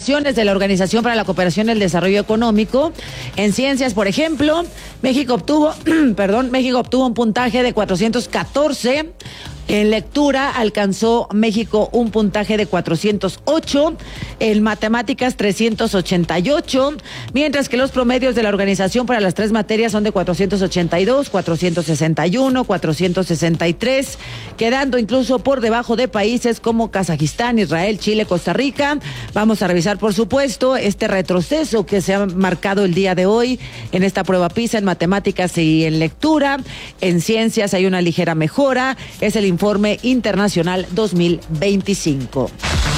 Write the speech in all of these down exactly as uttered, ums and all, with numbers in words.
calificaciones de la Organización para la Cooperación y el Desarrollo Económico. En ciencias, por ejemplo, México obtuvo, perdón, México obtuvo un puntaje de cuatrocientos catorce. En lectura alcanzó México un puntaje de cuatrocientos ocho, en matemáticas trescientos ochenta y ocho, mientras que los promedios de la organización para las tres materias son de cuatrocientos ochenta y dos, cuatrocientos sesenta y uno, cuatrocientos sesenta y tres, quedando incluso por debajo de países como Kazajistán, Israel, Chile, Costa Rica. Vamos a revisar, por supuesto, este retroceso que se ha marcado el día de hoy en esta prueba PISA en matemáticas y en lectura. En ciencias hay una ligera mejora, es el Informe Internacional dos mil veinticinco.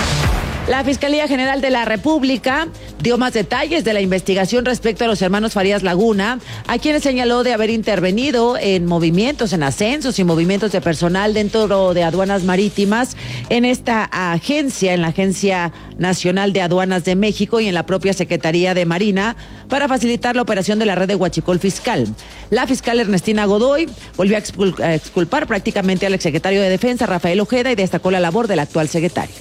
La Fiscalía General de la República dio más detalles de la investigación respecto a los hermanos Farías Laguna, a quienes señaló de haber intervenido en movimientos, en ascensos y movimientos de personal dentro de aduanas marítimas, en esta agencia, en la Agencia Nacional de Aduanas de México y en la propia Secretaría de Marina, para facilitar la operación de la red de huachicol fiscal. La fiscal Ernestina Godoy volvió a expul- a exculpar prácticamente al exsecretario de Defensa, Rafael Ojeda, y destacó la labor del actual secretario.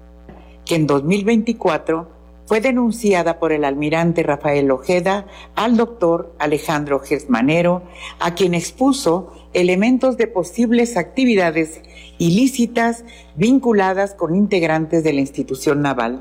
Que en dos mil veinticuatro fue denunciada por el almirante Rafael Ojeda al doctor Alejandro Gersmanero, a quien expuso elementos de posibles actividades ilícitas vinculadas con integrantes de la institución naval.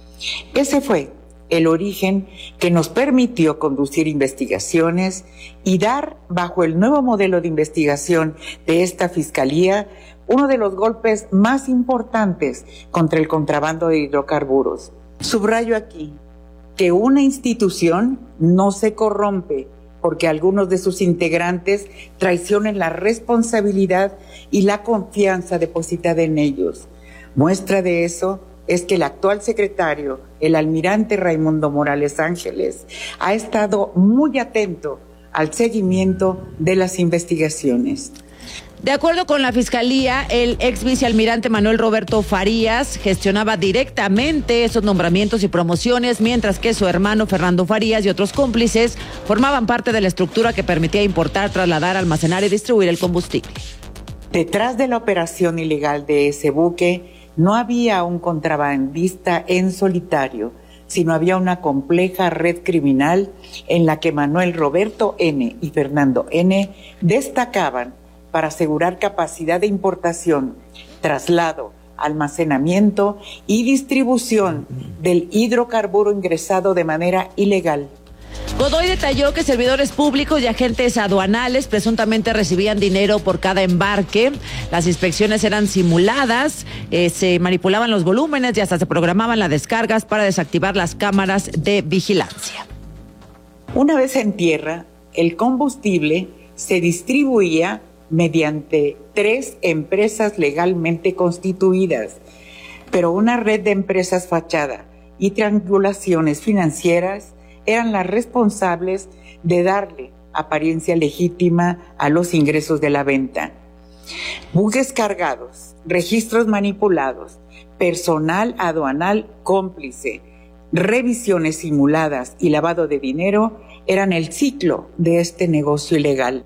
Ese fue el origen que nos permitió conducir investigaciones y dar, bajo el nuevo modelo de investigación de esta Fiscalía, uno de los golpes más importantes contra el contrabando de hidrocarburos. Subrayo aquí que una institución no se corrompe porque algunos de sus integrantes traicionen la responsabilidad y la confianza depositada en ellos. Muestra de eso es que el actual secretario, el almirante Raimundo Morales Ángeles, ha estado muy atento al seguimiento de las investigaciones. De acuerdo con la Fiscalía, el ex vicealmirante Manuel Roberto Farías gestionaba directamente esos nombramientos y promociones, mientras que su hermano Fernando Farías y otros cómplices formaban parte de la estructura que permitía importar, trasladar, almacenar y distribuir el combustible. Detrás de la operación ilegal de ese buque no había un contrabandista en solitario, sino había una compleja red criminal en la que Manuel Roberto N. y Fernando N. destacaban para asegurar capacidad de importación, traslado, almacenamiento y distribución del hidrocarburo ingresado de manera ilegal. Godoy detalló que servidores públicos y agentes aduanales presuntamente recibían dinero por cada embarque. Las inspecciones eran simuladas, eh, se manipulaban los volúmenes y hasta se programaban las descargas para desactivar las cámaras de vigilancia. Una vez en tierra, el combustible se distribuía mediante tres empresas legalmente constituidas, pero una red de empresas fachada y triangulaciones financieras eran las responsables de darle apariencia legítima a los ingresos de la venta. Buques cargados, registros manipulados, personal aduanal cómplice, revisiones simuladas y lavado de dinero eran el ciclo de este negocio ilegal.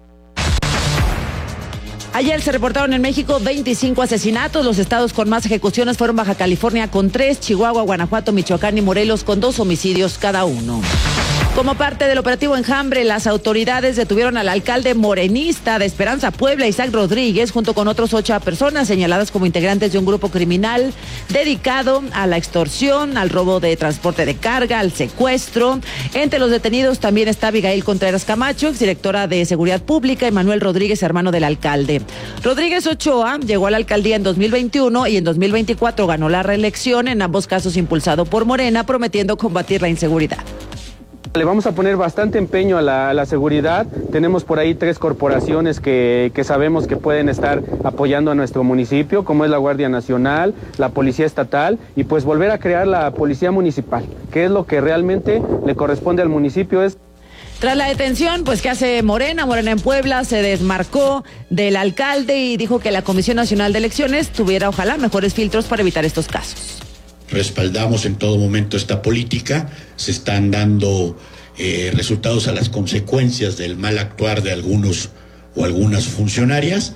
Ayer se reportaron en México veinticinco asesinatos. Los estados con más ejecuciones fueron Baja California con tres, Chihuahua, Guanajuato, Michoacán y Morelos con dos homicidios cada uno. Como parte del operativo Enjambre, las autoridades detuvieron al alcalde morenista de Esperanza Puebla, Isaac Rodríguez, junto con otros ocho personas señaladas como integrantes de un grupo criminal dedicado a la extorsión, al robo de transporte de carga, al secuestro. Entre los detenidos también está Abigail Contreras Camacho, exdirectora de Seguridad Pública, y Manuel Rodríguez, hermano del alcalde. Rodríguez Ochoa llegó a la alcaldía en dos mil veintiuno y en dos mil veinticuatro ganó la reelección, en ambos casos impulsado por Morena, prometiendo combatir la inseguridad. Le vamos a poner bastante empeño a la, a la seguridad. Tenemos por ahí tres corporaciones que, que sabemos que pueden estar apoyando a nuestro municipio, como es la Guardia Nacional, la Policía Estatal, y pues volver a crear la Policía Municipal, que es lo que realmente le corresponde al municipio. Es Tras la detención, pues, ¿qué hace Morena? Morena en Puebla se desmarcó del alcalde y dijo que la Comisión Nacional de Elecciones tuviera, ojalá, mejores filtros para evitar estos casos. Respaldamos en todo momento esta política, se están dando eh, resultados a las consecuencias del mal actuar de algunos o algunas funcionarias.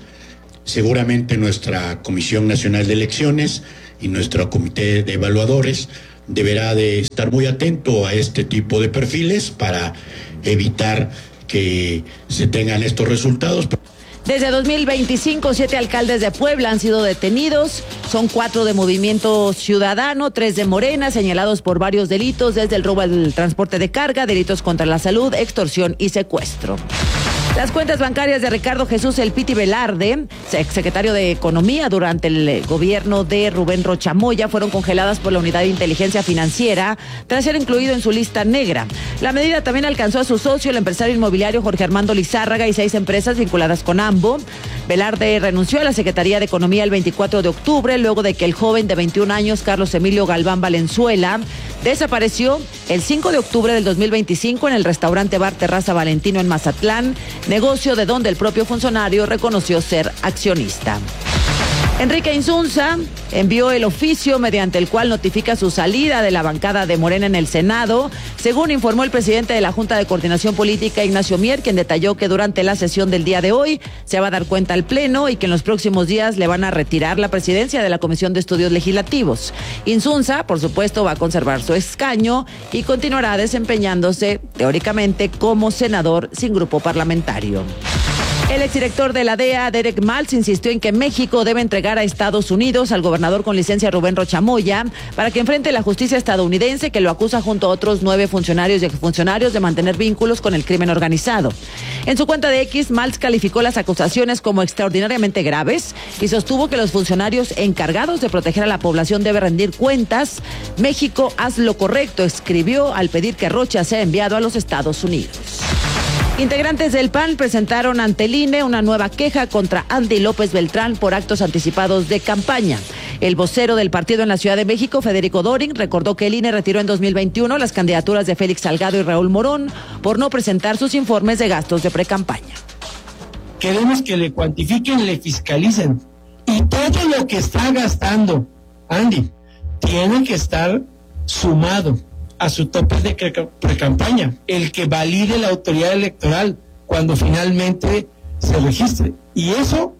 Seguramente nuestra Comisión Nacional de Elecciones y nuestro Comité de Evaluadores deberá de estar muy atento a este tipo de perfiles para evitar que se tengan estos resultados. Desde dos mil veinticinco, siete alcaldes de Puebla han sido detenidos. Son cuatro de Movimiento Ciudadano, tres de Morena, señalados por varios delitos, desde el robo al transporte de carga, delitos contra la salud, extorsión y secuestro. Las cuentas bancarias de Ricardo Jesús El Piti Velarde, exsecretario de Economía durante el gobierno de Rubén Rocha Moya, fueron congeladas por la Unidad de Inteligencia Financiera tras ser incluido en su lista negra. La medida también alcanzó a su socio, el empresario inmobiliario Jorge Armando Lizárraga, y seis empresas vinculadas con AMBO. Velarde renunció a la Secretaría de Economía el veinticuatro de octubre, luego de que el joven de veintiún años, Carlos Emilio Galván Valenzuela, desapareció el cinco de octubre del dos mil veinticinco en el restaurante Bar Terraza Valentino en Mazatlán, negocio de donde el propio funcionario reconoció ser accionista. Enrique Insunza envió el oficio mediante el cual notifica su salida de la bancada de Morena en el Senado, según informó el presidente de la Junta de Coordinación Política, Ignacio Mier, quien detalló que durante la sesión del día de hoy se va a dar cuenta al Pleno y que en los próximos días le van a retirar la presidencia de la Comisión de Estudios Legislativos. Insunza, por supuesto, va a conservar su escaño y continuará desempeñándose, teóricamente, como senador sin grupo parlamentario. El exdirector de la D E A, Derek Maltz, insistió en que México debe entregar a Estados Unidos al gobernador con licencia Rubén Rocha Moya para que enfrente la justicia estadounidense, que lo acusa junto a otros nueve funcionarios y exfuncionarios de mantener vínculos con el crimen organizado. En su cuenta de X, Maltz calificó las acusaciones como extraordinariamente graves y sostuvo que los funcionarios encargados de proteger a la población deben rendir cuentas. México, haz lo correcto, escribió al pedir que Rocha sea enviado a los Estados Unidos. Integrantes del P A N presentaron ante el I N E una nueva queja contra Andy López Beltrán por actos anticipados de campaña. El vocero del partido en la Ciudad de México, Federico Doring, recordó que el I N E retiró en dos mil veintiuno las candidaturas de Félix Salgado y Raúl Morón por no presentar sus informes de gastos de precampaña. Queremos que le cuantifiquen, le fiscalicen. Y todo lo que está gastando Andy tiene que estar sumado a su tope de precampaña, el que valide la autoridad electoral cuando finalmente se registre. Y eso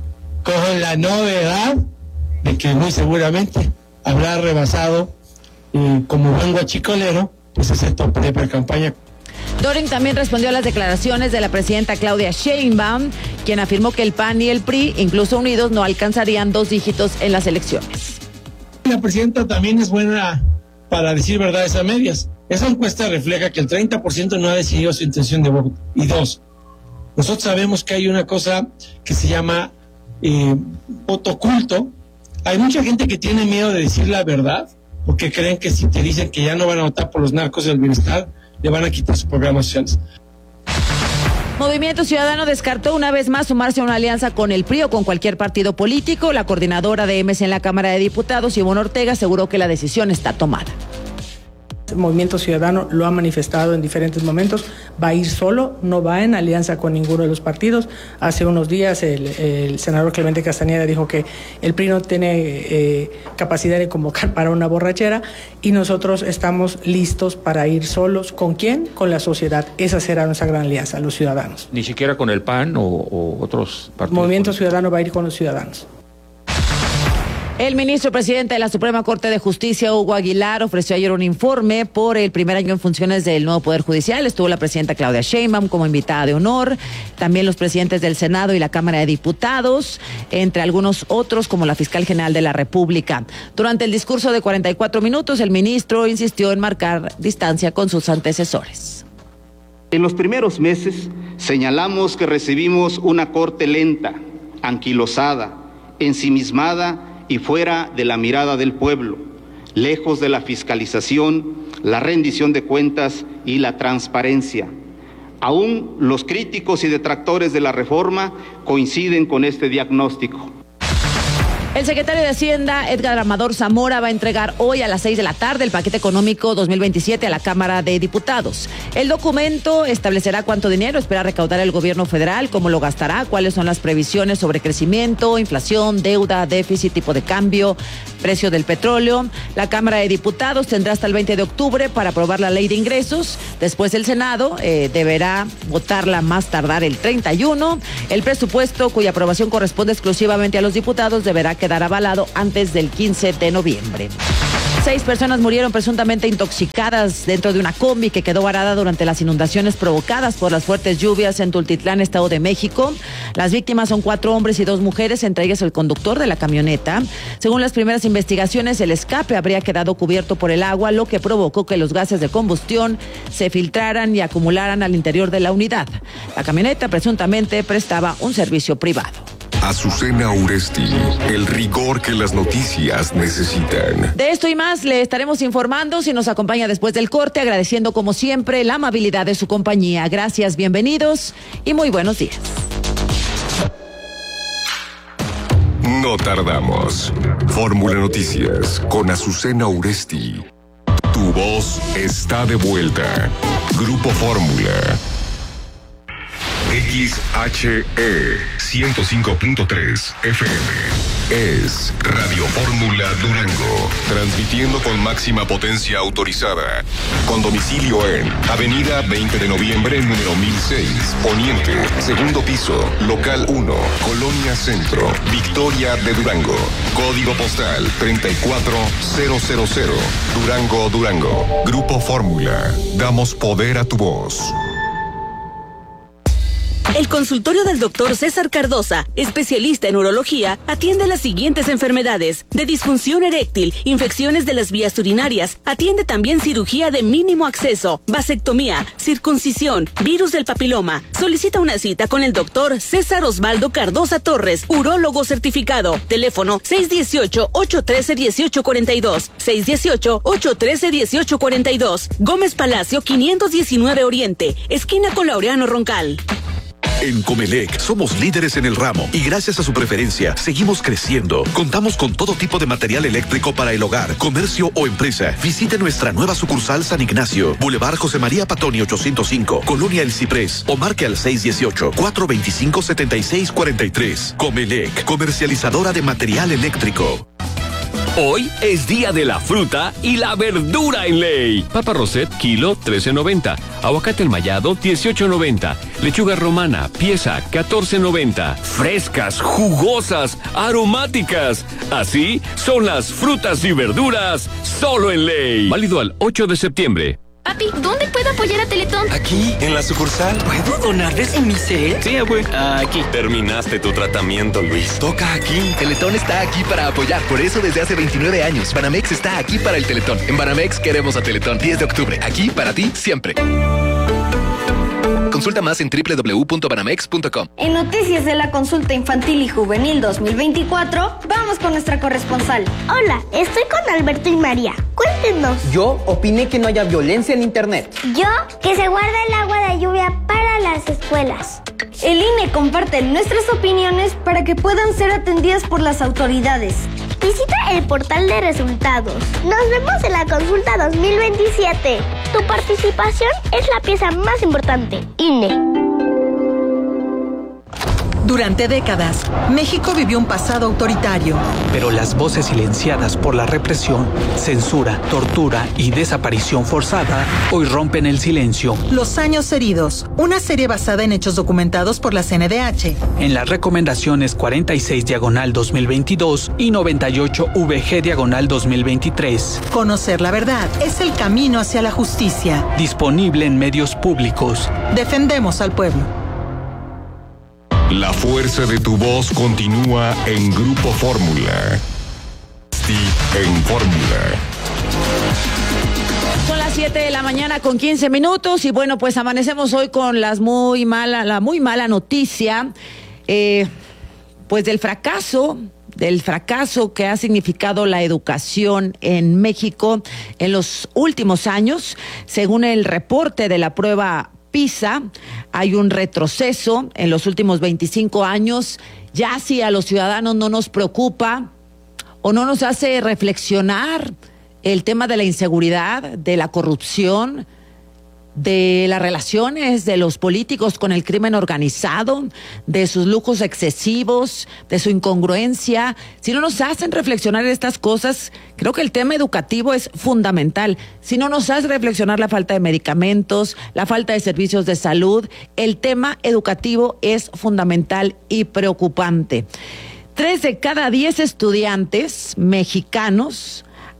con la novedad de que muy seguramente habrá rebasado, eh, como buen guachicolero, pues ese tope de precampaña. Doring también respondió a las declaraciones de la presidenta Claudia Sheinbaum, quien afirmó que el P A N y el P R I, incluso unidos, no alcanzarían dos dígitos en las elecciones. La presidenta también es buena para decir verdades a medias. Esa encuesta refleja que el treinta por ciento no ha decidido su intención de voto. Y dos, nosotros sabemos que hay una cosa que se llama eh, voto oculto. Hay mucha gente que tiene miedo de decir la verdad, porque creen que si te dicen que ya no van a votar por los narcos del bienestar, le van a quitar sus programas sociales. Movimiento Ciudadano descartó una vez más sumarse a una alianza con el P R I o con cualquier partido político. La coordinadora de M C en la Cámara de Diputados, Ivonne Ortega, aseguró que la decisión está tomada. El Movimiento Ciudadano lo ha manifestado en diferentes momentos, va a ir solo, no va en alianza con ninguno de los partidos. Hace unos días el, el senador Clemente Castañeda dijo que el P R I no tiene eh, capacidad de convocar para una borrachera y nosotros estamos listos para ir solos. ¿Con quién? Con la sociedad. Esa será nuestra gran alianza, los ciudadanos. Ni siquiera con el P A N o, o otros partidos. El Movimiento Ciudadano va a ir con los ciudadanos. El ministro presidente de la Suprema Corte de Justicia, Hugo Aguilar, ofreció ayer un informe por el primer año en funciones del nuevo Poder Judicial. Estuvo la presidenta Claudia Sheinbaum como invitada de honor, también los presidentes del Senado y la Cámara de Diputados, entre algunos otros como la fiscal general de la República. Durante el discurso de cuarenta y cuatro minutos, el ministro insistió en marcar distancia con sus antecesores. En los primeros meses señalamos que recibimos una corte lenta, anquilosada, ensimismada y fuera de la mirada del pueblo, lejos de la fiscalización, la rendición de cuentas y la transparencia. Aún los críticos y detractores de la reforma coinciden con este diagnóstico. El secretario de Hacienda, Edgar Amador Zamora, va a entregar hoy a las seis de la tarde el paquete económico dos mil veintisiete a la Cámara de Diputados. El documento establecerá cuánto dinero espera recaudar el gobierno federal, cómo lo gastará, cuáles son las previsiones sobre crecimiento, inflación, deuda, déficit, tipo de cambio, precio del petróleo. La Cámara de Diputados tendrá hasta el veinte de octubre para aprobar la ley de ingresos. Después el Senado eh, deberá votarla más tardar el treinta y uno. El presupuesto, cuya aprobación corresponde exclusivamente a los diputados, deberá quedar avalado antes del quince de noviembre. Seis personas murieron presuntamente intoxicadas dentro de una combi que quedó varada durante las inundaciones provocadas por las fuertes lluvias en Tultitlán, Estado de México. Las víctimas son cuatro hombres y dos mujeres, entre ellas el conductor de la camioneta. Según las primeras investigaciones, el escape habría quedado cubierto por el agua, lo que provocó que los gases de combustión se filtraran y acumularan al interior de la unidad. La camioneta presuntamente prestaba un servicio privado. Azucena Uresti, el rigor que las noticias necesitan. De esto y más le estaremos informando si nos acompaña después del corte, agradeciendo como siempre la amabilidad de su compañía. Gracias, bienvenidos y muy buenos días. No tardamos. Fórmula Noticias con Azucena Uresti. Tu voz está de vuelta. Grupo Fórmula. X H E ciento cinco punto tres F M es Radio Fórmula Durango, transmitiendo con máxima potencia autorizada, con domicilio en Avenida veinte de noviembre, número mil seis, Poniente, segundo piso, local uno, Colonia Centro, Victoria de Durango, código postal treinta y cuatro mil, Durango, Durango. Grupo Fórmula, damos poder a tu voz. El consultorio del doctor César Cardosa, especialista en urología, atiende las siguientes enfermedades: de disfunción eréctil, infecciones de las vías urinarias, atiende también cirugía de mínimo acceso, vasectomía, circuncisión, virus del papiloma. Solicita una cita con el doctor César Osvaldo Cardosa Torres, urólogo certificado. Teléfono seis uno ocho, ocho uno tres, uno ocho cuatro dos, seis uno ocho, ocho uno tres, uno ocho cuatro dos. Gómez Palacio quinientos diecinueve Oriente, esquina con Laureano Roncal. En Comelec somos líderes en el ramo y gracias a su preferencia seguimos creciendo. Contamos con todo tipo de material eléctrico para el hogar, comercio o empresa. Visite nuestra nueva sucursal San Ignacio, Boulevard José María Patoni ochocientos cinco, Colonia El Ciprés, o marque al seis uno ocho, cuatro dos cinco, siete seis cuatro tres. Comelec, comercializadora de material eléctrico. Hoy es día de la fruta y la verdura en ley. Papa Roset, kilo, trece noventa. Aguacate enmayado, dieciocho noventa. Lechuga romana, pieza, catorce noventa. Frescas, jugosas, aromáticas. Así son las frutas y verduras, solo en ley. Válido al ocho de septiembre. Papi, ¿dónde puedo apoyar a Teletón? Aquí, en la sucursal. ¿Puedo donarles en mi cel? Sí, abue. Aquí. Terminaste tu tratamiento, Luis. Toca aquí. Teletón está aquí para apoyar. Por eso desde hace veintinueve años, Banamex está aquí para el Teletón. En Banamex queremos a Teletón. diez de octubre. Aquí para ti, siempre. Consulta más en doble u doble u doble u punto banamex punto com. En Noticias de la Consulta Infantil y Juvenil dos mil veinticuatro, vamos con nuestra corresponsal. Hola, estoy con Alberto y María. Cuéntenos. Yo opiné que no haya violencia en internet. Yo, que se guarda el agua de lluvia para las escuelas. El I N E comparte nuestras opiniones para que puedan ser atendidas por las autoridades. Visita el portal de resultados. Nos vemos en la consulta dos mil veintisiete. Tu participación es la pieza más importante. I N E. Durante décadas, México vivió un pasado autoritario. Pero las voces silenciadas por la represión, censura, tortura y desaparición forzada hoy rompen el silencio. Los años heridos, una serie basada en hechos documentados por la C N D H. En las recomendaciones cuarenta y seis diagonal dos mil veintidós y noventa y ocho V G diagonal dos mil veintitrés. Conocer la verdad es el camino hacia la justicia. Disponible en medios públicos. Defendemos al pueblo. La fuerza de tu voz continúa en Grupo Fórmula. Sí, en Fórmula. Son las siete de la mañana con quince minutos y bueno, pues amanecemos hoy con las muy mala, la muy mala noticia, eh, pues del fracaso, del fracaso que ha significado la educación en México en los últimos años. Según el reporte de la prueba PISA, hay un retroceso en los últimos veinticinco años. Ya si a los ciudadanos no nos preocupa o no nos hace reflexionar el tema de la inseguridad, de la corrupción, de las relaciones de los políticos con el crimen organizado, de sus lujos excesivos, de su incongruencia. Si no nos hacen reflexionar estas cosas, creo que el tema educativo es fundamental. Si no nos hace reflexionar la falta de medicamentos, la falta de servicios de salud, el tema educativo es fundamental y preocupante. Tres de cada diez estudiantes mexicanos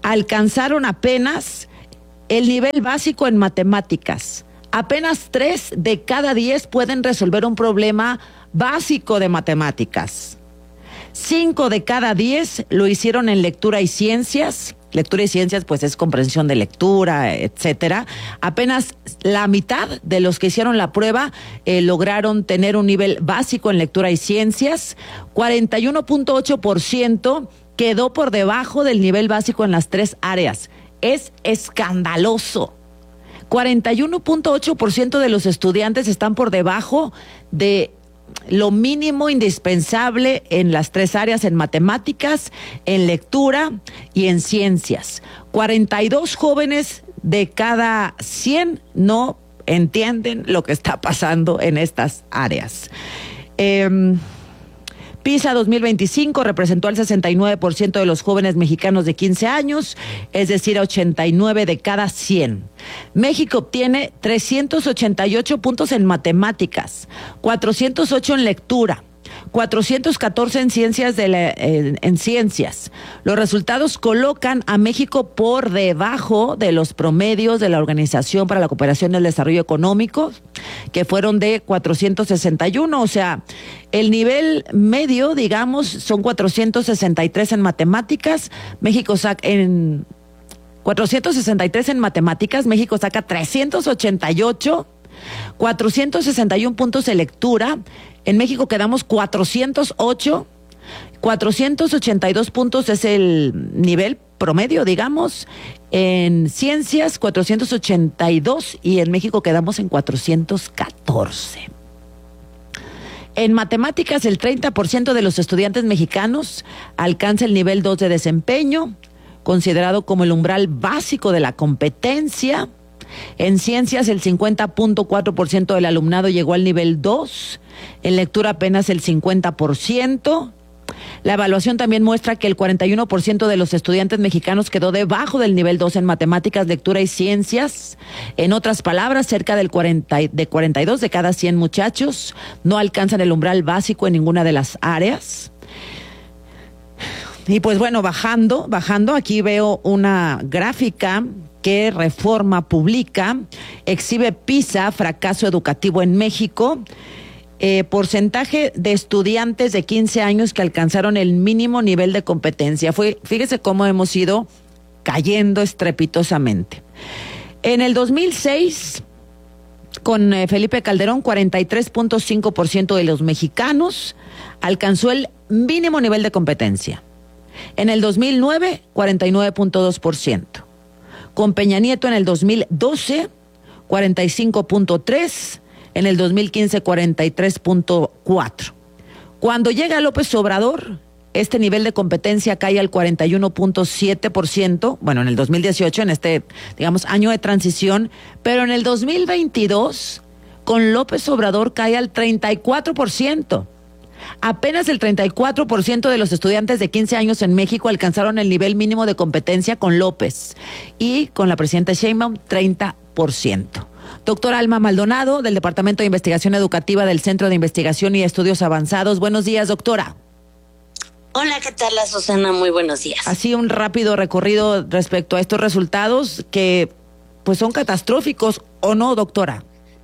alcanzaron apenas el nivel básico en matemáticas. Apenas tres de cada diez pueden resolver un problema básico de matemáticas. Cinco de cada diez lo hicieron en lectura y ciencias. Lectura y ciencias, pues es comprensión de lectura, etcétera. Apenas la mitad de los que hicieron la prueba eh, lograron tener un nivel básico en lectura y ciencias. cuarenta y uno punto ocho por ciento quedó por debajo del nivel básico en las tres áreas. Es escandaloso. cuarenta y uno punto ocho por ciento de los estudiantes están por debajo de lo mínimo indispensable en las tres áreas, en matemáticas, en lectura y en ciencias. cuarenta y dos jóvenes de cada cien no entienden lo que está pasando en estas áreas. Eh, PISA dos mil veinticinco representó al sesenta y nueve por ciento de los jóvenes mexicanos de quince años, es decir, ochenta y nueve de cada cien. México obtiene trescientos ochenta y ocho puntos en matemáticas, cuatrocientos ocho en lectura, cuatrocientos catorce en ciencias de la, en, en ciencias. Los resultados colocan a México por debajo de los promedios de la Organización para la Cooperación y el Desarrollo Económico, que fueron de cuatrocientos sesenta y uno, o sea, el nivel medio, digamos, son cuatrocientos sesenta y tres en matemáticas. México saca en cuatrocientos sesenta y tres en matemáticas, México saca trescientos ochenta y ocho, cuatrocientos sesenta y uno puntos de lectura. En México quedamos cuatrocientos ocho, cuatrocientos ochenta y dos puntos es el nivel promedio, digamos. En ciencias, cuatrocientos ochenta y dos, y en México quedamos en cuatrocientos catorce. En matemáticas, el treinta por ciento de los estudiantes mexicanos alcanza el nivel dos de desempeño, considerado como el umbral básico de la competencia. En ciencias, el cincuenta punto cuatro por ciento del alumnado llegó al nivel dos. En lectura, apenas el cincuenta por ciento. La evaluación también muestra que el cuarenta y uno por ciento de los estudiantes mexicanos quedó debajo del nivel dos en matemáticas, lectura y ciencias. En otras palabras, cerca del cuarenta, de cuarenta y dos de cada cien muchachos no alcanzan el umbral básico en ninguna de las áreas. Y pues bueno, bajando, bajando, aquí veo una gráfica que Reforma publica, exhibe PISA, fracaso educativo en México. Eh, porcentaje de estudiantes de quince años que alcanzaron el mínimo nivel de competencia. Fue, fíjese cómo hemos ido cayendo estrepitosamente. En el dos mil seis, con eh, Felipe Calderón, cuarenta y tres punto cinco por ciento de los mexicanos alcanzó el mínimo nivel de competencia. En el dos mil nueve, cuarenta y nueve punto dos por ciento. Con Peña Nieto en el dos mil doce, cuarenta y cinco punto tres por ciento. En el dos mil quince, cuarenta y tres punto cuatro. Cuando llega López Obrador, este nivel de competencia cae al cuarenta y uno punto siete por ciento, bueno, en el dos mil dieciocho, en este, digamos, año de transición, pero en el dos mil veintidós, con López Obrador cae al treinta y cuatro por ciento. Apenas el treinta y cuatro por ciento de los estudiantes de quince años en México alcanzaron el nivel mínimo de competencia con López, y con la presidenta Sheinbaum, treinta por ciento. Doctora Alma Maldonado, del Departamento de Investigación Educativa del Centro de Investigación y Estudios Avanzados. Buenos días, doctora. Hola, ¿qué tal, Susana? Muy buenos días. Así un rápido recorrido respecto a estos resultados que pues son catastróficos, ¿o no, doctora?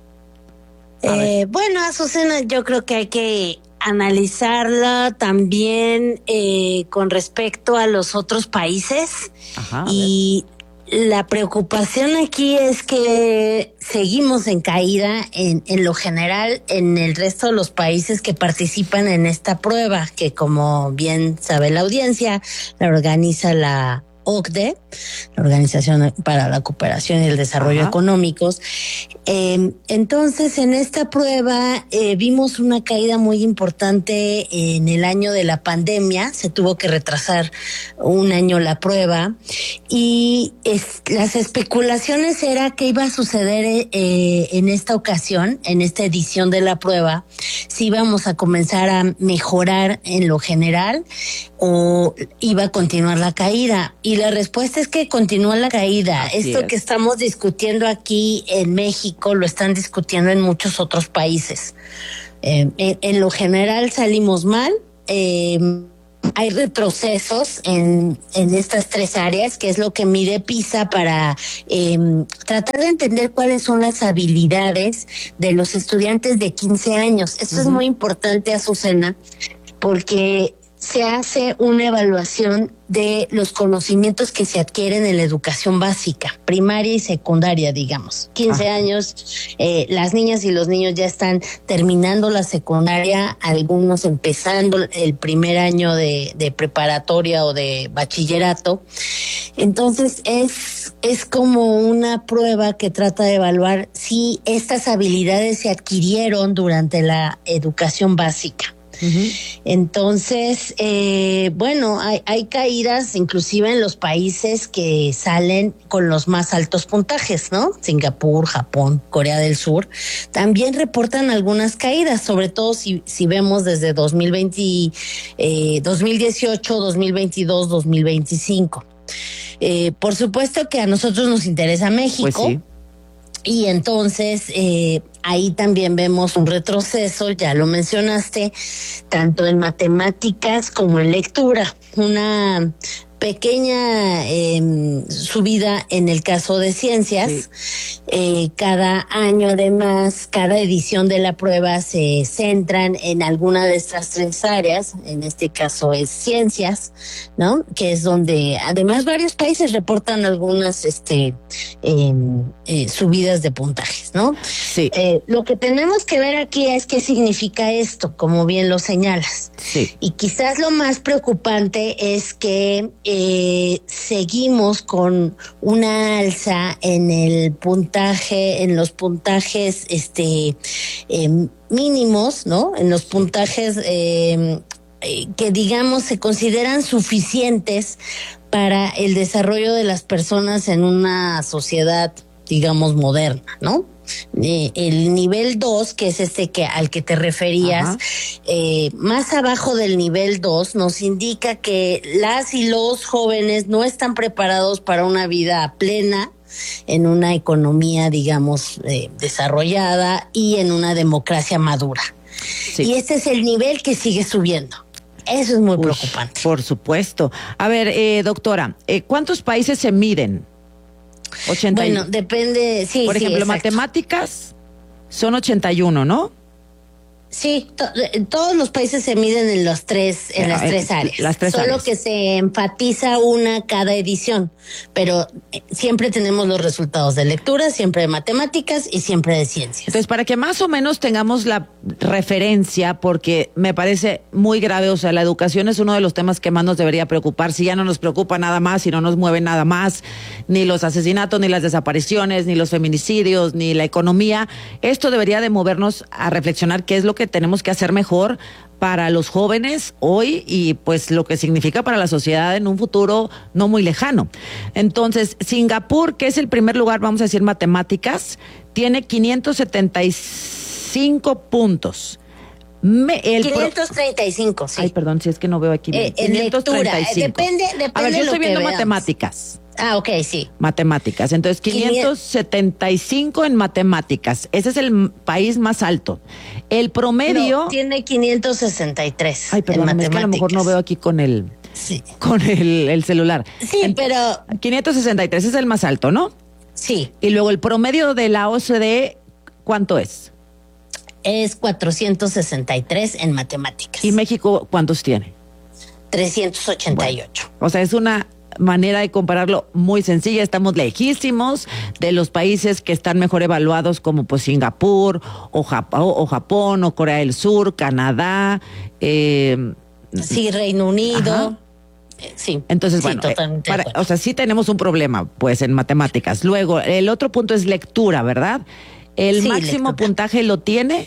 Eh, bueno, Susana, yo creo que hay que analizarla también eh, con respecto a los otros países. Ajá, y la preocupación aquí es que seguimos en caída en, en lo general en el resto de los países que participan en esta prueba, que como bien sabe la audiencia, la organiza la O C D E, la Organización para la Cooperación y el Desarrollo Ajá. Económicos. Eh, entonces, en esta prueba eh, vimos una caída muy importante en el año de la pandemia. Se tuvo que retrasar un año la prueba y es, las especulaciones era qué iba a suceder eh, en esta ocasión, en esta edición de la prueba, si íbamos a comenzar a mejorar en lo general o iba a continuar la caída. Y la respuesta es que continúa la caída. Así Esto es. que estamos discutiendo aquí en México lo están discutiendo en muchos otros países. Eh, en, en lo general salimos mal. Eh, hay retrocesos en, en estas tres áreas, que es lo que mide PISA para eh, tratar de entender cuáles son las habilidades de los estudiantes de quince años. Esto uh-huh. es muy importante, Azucena, porque se hace una evaluación de los conocimientos que se adquieren en la educación básica, primaria y secundaria, digamos. quince Ajá. años, eh, las niñas y los niños ya están terminando la secundaria, algunos empezando el primer año de, de preparatoria o de bachillerato. Entonces, es, es como una prueba que trata de evaluar si estas habilidades se adquirieron durante la educación básica. Uh-huh. Entonces, eh, bueno, hay, hay caídas inclusive en los países que salen con los más altos puntajes, ¿no? Singapur, Japón, Corea del Sur, también reportan algunas caídas, sobre todo si, si vemos desde dos mil veinte, eh, dos mil dieciocho, dos mil veintidós, dos mil veinticinco. Eh, por supuesto que a nosotros nos interesa México. Pues sí. Y entonces eh, ahí también vemos un retroceso, ya lo mencionaste, tanto en matemáticas como en lectura. Una pequeña eh, subida en el caso de ciencias. Sí. Eh, cada año, además, cada edición de la prueba se centran en alguna de estas tres áreas. En este caso es ciencias, ¿no? Que es donde, además, varios países reportan algunas este, eh, eh, subidas de puntajes, ¿no? Sí. Eh, lo que tenemos que ver aquí es qué significa esto, como bien lo señalas. Sí. Y quizás lo más preocupante es que Eh, seguimos con una alza en el puntaje, en los puntajes este eh, mínimos, ¿no? En los puntajes eh, eh, que digamos se consideran suficientes para el desarrollo de las personas en una sociedad, digamos, moderna, ¿no? Eh, el nivel dos, que es este que al que te referías, eh, más abajo del nivel dos nos indica que las y los jóvenes no están preparados para una vida plena en una economía, digamos, eh, desarrollada y en una democracia madura. Sí. Y este es el nivel que sigue subiendo. Eso es muy Uy, preocupante. Por supuesto. A ver, eh, doctora, eh, ¿cuántos países se miden? ochenta Bueno, depende, sí. Por ejemplo, sí, matemáticas son ochenta y uno, ¿no? Sí, to, todos los países se miden en los tres, en las tres áreas. Las tres Solo áreas. que se enfatiza una cada edición, pero siempre tenemos los resultados de lectura, siempre de matemáticas y siempre de ciencias. Entonces, para que más o menos tengamos la referencia, porque me parece muy grave, o sea, la educación es uno de los temas que más nos debería preocupar. Si ya no nos preocupa nada más, si no nos mueve nada más, ni los asesinatos, ni las desapariciones, ni los feminicidios, ni la economía, esto debería de movernos a reflexionar qué es lo que tenemos que hacer mejor para los jóvenes hoy y pues lo que significa para la sociedad en un futuro no muy lejano. Entonces, Singapur, que es el primer lugar, vamos a decir, matemáticas, tiene quinientos setenta y cinco puntos. Me, el quinientos treinta y cinco, pro... sí. Ay, perdón, si es que no veo aquí. Eh, en lectura, eh, depende, depende. A ver, yo de estoy lo viendo que matemáticas. Ah, ok, sí. Matemáticas. Entonces, quinientos setenta y cinco en matemáticas. Ese es el país más alto. El promedio... No, tiene quinientos sesenta y tres. Ay, perdón, en es que a lo mejor no veo aquí con el... Sí. Con el, el celular. Sí, en, pero... quinientos sesenta y tres es el más alto, ¿no? Sí. Y luego el promedio de la O C D E, ¿cuánto es? Es cuatrocientos sesenta y tres en matemáticas. ¿Y México cuántos tiene? trescientos ochenta y ocho. Bueno, o sea, es una manera de compararlo muy sencilla. Estamos lejísimos de los países que están mejor evaluados, como pues Singapur o Japón o, Japón, o Corea del Sur, Canadá. Eh, sí, Reino Unido. Ajá. Sí. Entonces, sí, bueno, eh, para, o sea, sí tenemos un problema, pues, en matemáticas. Luego, el otro punto es lectura, ¿verdad? El sí, máximo lectura. puntaje lo tiene...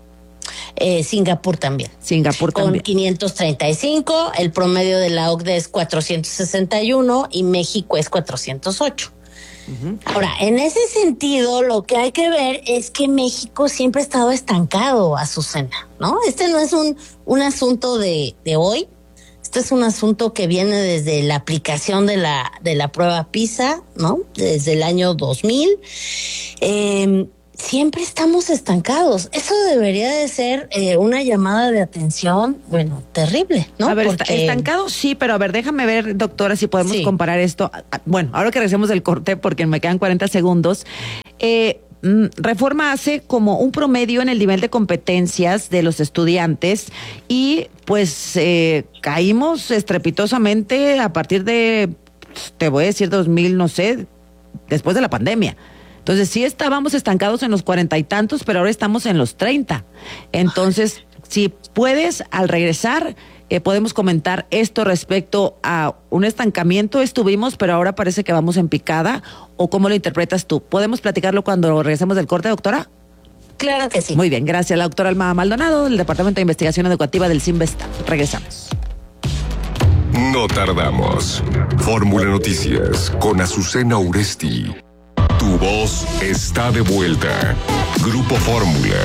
Eh, Singapur también. Singapur con también. quinientos treinta y cinco, el promedio de la O C D E es cuatrocientos sesenta y uno y México es cuatrocientos ocho. Uh-huh. Ahora, en ese sentido, lo que hay que ver es que México siempre ha estado estancado, Azucena, ¿no? Este no es un, un asunto de, de hoy. Este es un asunto que viene desde la aplicación de la, de la prueba PISA, ¿no? Desde el año dos mil. Eh, siempre estamos estancados. Eso debería de ser eh, una llamada de atención, bueno, terrible, ¿no? A ver, Porque... estancado sí, pero a ver, déjame ver, doctora, si podemos sí. comparar esto. Bueno, ahora que regresemos del corte, porque me quedan cuarenta segundos, eh, Reforma hace como un promedio en el nivel de competencias de los estudiantes y pues eh, caímos estrepitosamente a partir de, te voy a decir, dos mil, no sé, después de la pandemia. Entonces sí estábamos estancados en los cuarenta y tantos, pero ahora estamos en los treinta. Entonces, si puedes, al regresar, eh, podemos comentar esto respecto a un estancamiento. Estuvimos, pero ahora parece que vamos en picada. ¿O cómo lo interpretas tú? ¿Podemos platicarlo cuando regresemos del corte, doctora? Claro que sí. Muy bien, gracias. La doctora Alma Maldonado, del Departamento de Investigación Educativa del CINVESTAP. Regresamos. No tardamos. Fórmula Noticias con Azucena Uresti. Tu voz está de vuelta. Grupo Fórmula.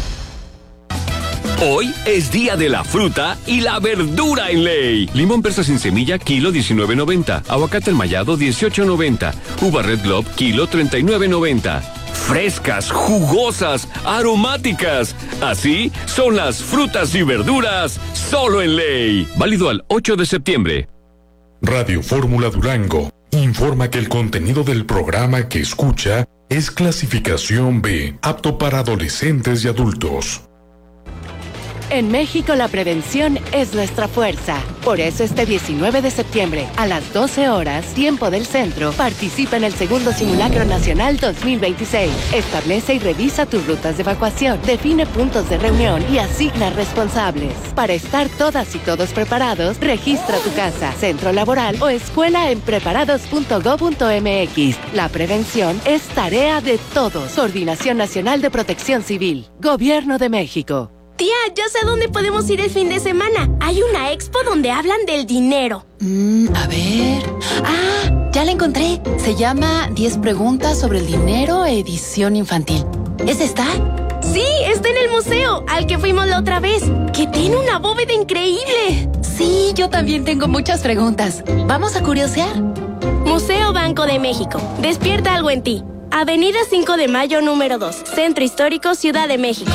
Hoy es día de la fruta y la verdura en ley. Limón persa sin semilla, kilo diecinueve noventa. Aguacate enmayado, dieciocho noventa. Uva Red Globe, kilo treinta y nueve noventa. Frescas, jugosas, aromáticas. Así son las frutas y verduras solo en ley. Válido al ocho de septiembre. Radio Fórmula Durango informa que el contenido del programa que escucha es clasificación B, apto para adolescentes y adultos. En México la prevención es nuestra fuerza. Por eso este diecinueve de septiembre, a las doce horas, tiempo del centro, participa en el segundo Simulacro Nacional dos mil veintiséis. Establece y revisa tus rutas de evacuación, define puntos de reunión y asigna responsables. Para estar todas y todos preparados, registra tu casa, centro laboral o escuela en preparados punto gob punto mx. La prevención es tarea de todos. Coordinación Nacional de Protección Civil. Gobierno de México. Tía, ya sé a dónde podemos ir el fin de semana. Hay una expo donde hablan del dinero. Mm, a ver... Ah, ya la encontré. Se llama diez preguntas sobre el dinero, edición infantil. ¿Es esta? Sí, está en el museo, al que fuimos la otra vez. Que tiene una bóveda increíble. Sí, yo también tengo muchas preguntas. ¿Vamos a curiosear? Museo Banco de México. Despierta algo en ti. Avenida cinco de mayo, número dos. Centro Histórico, Ciudad de México.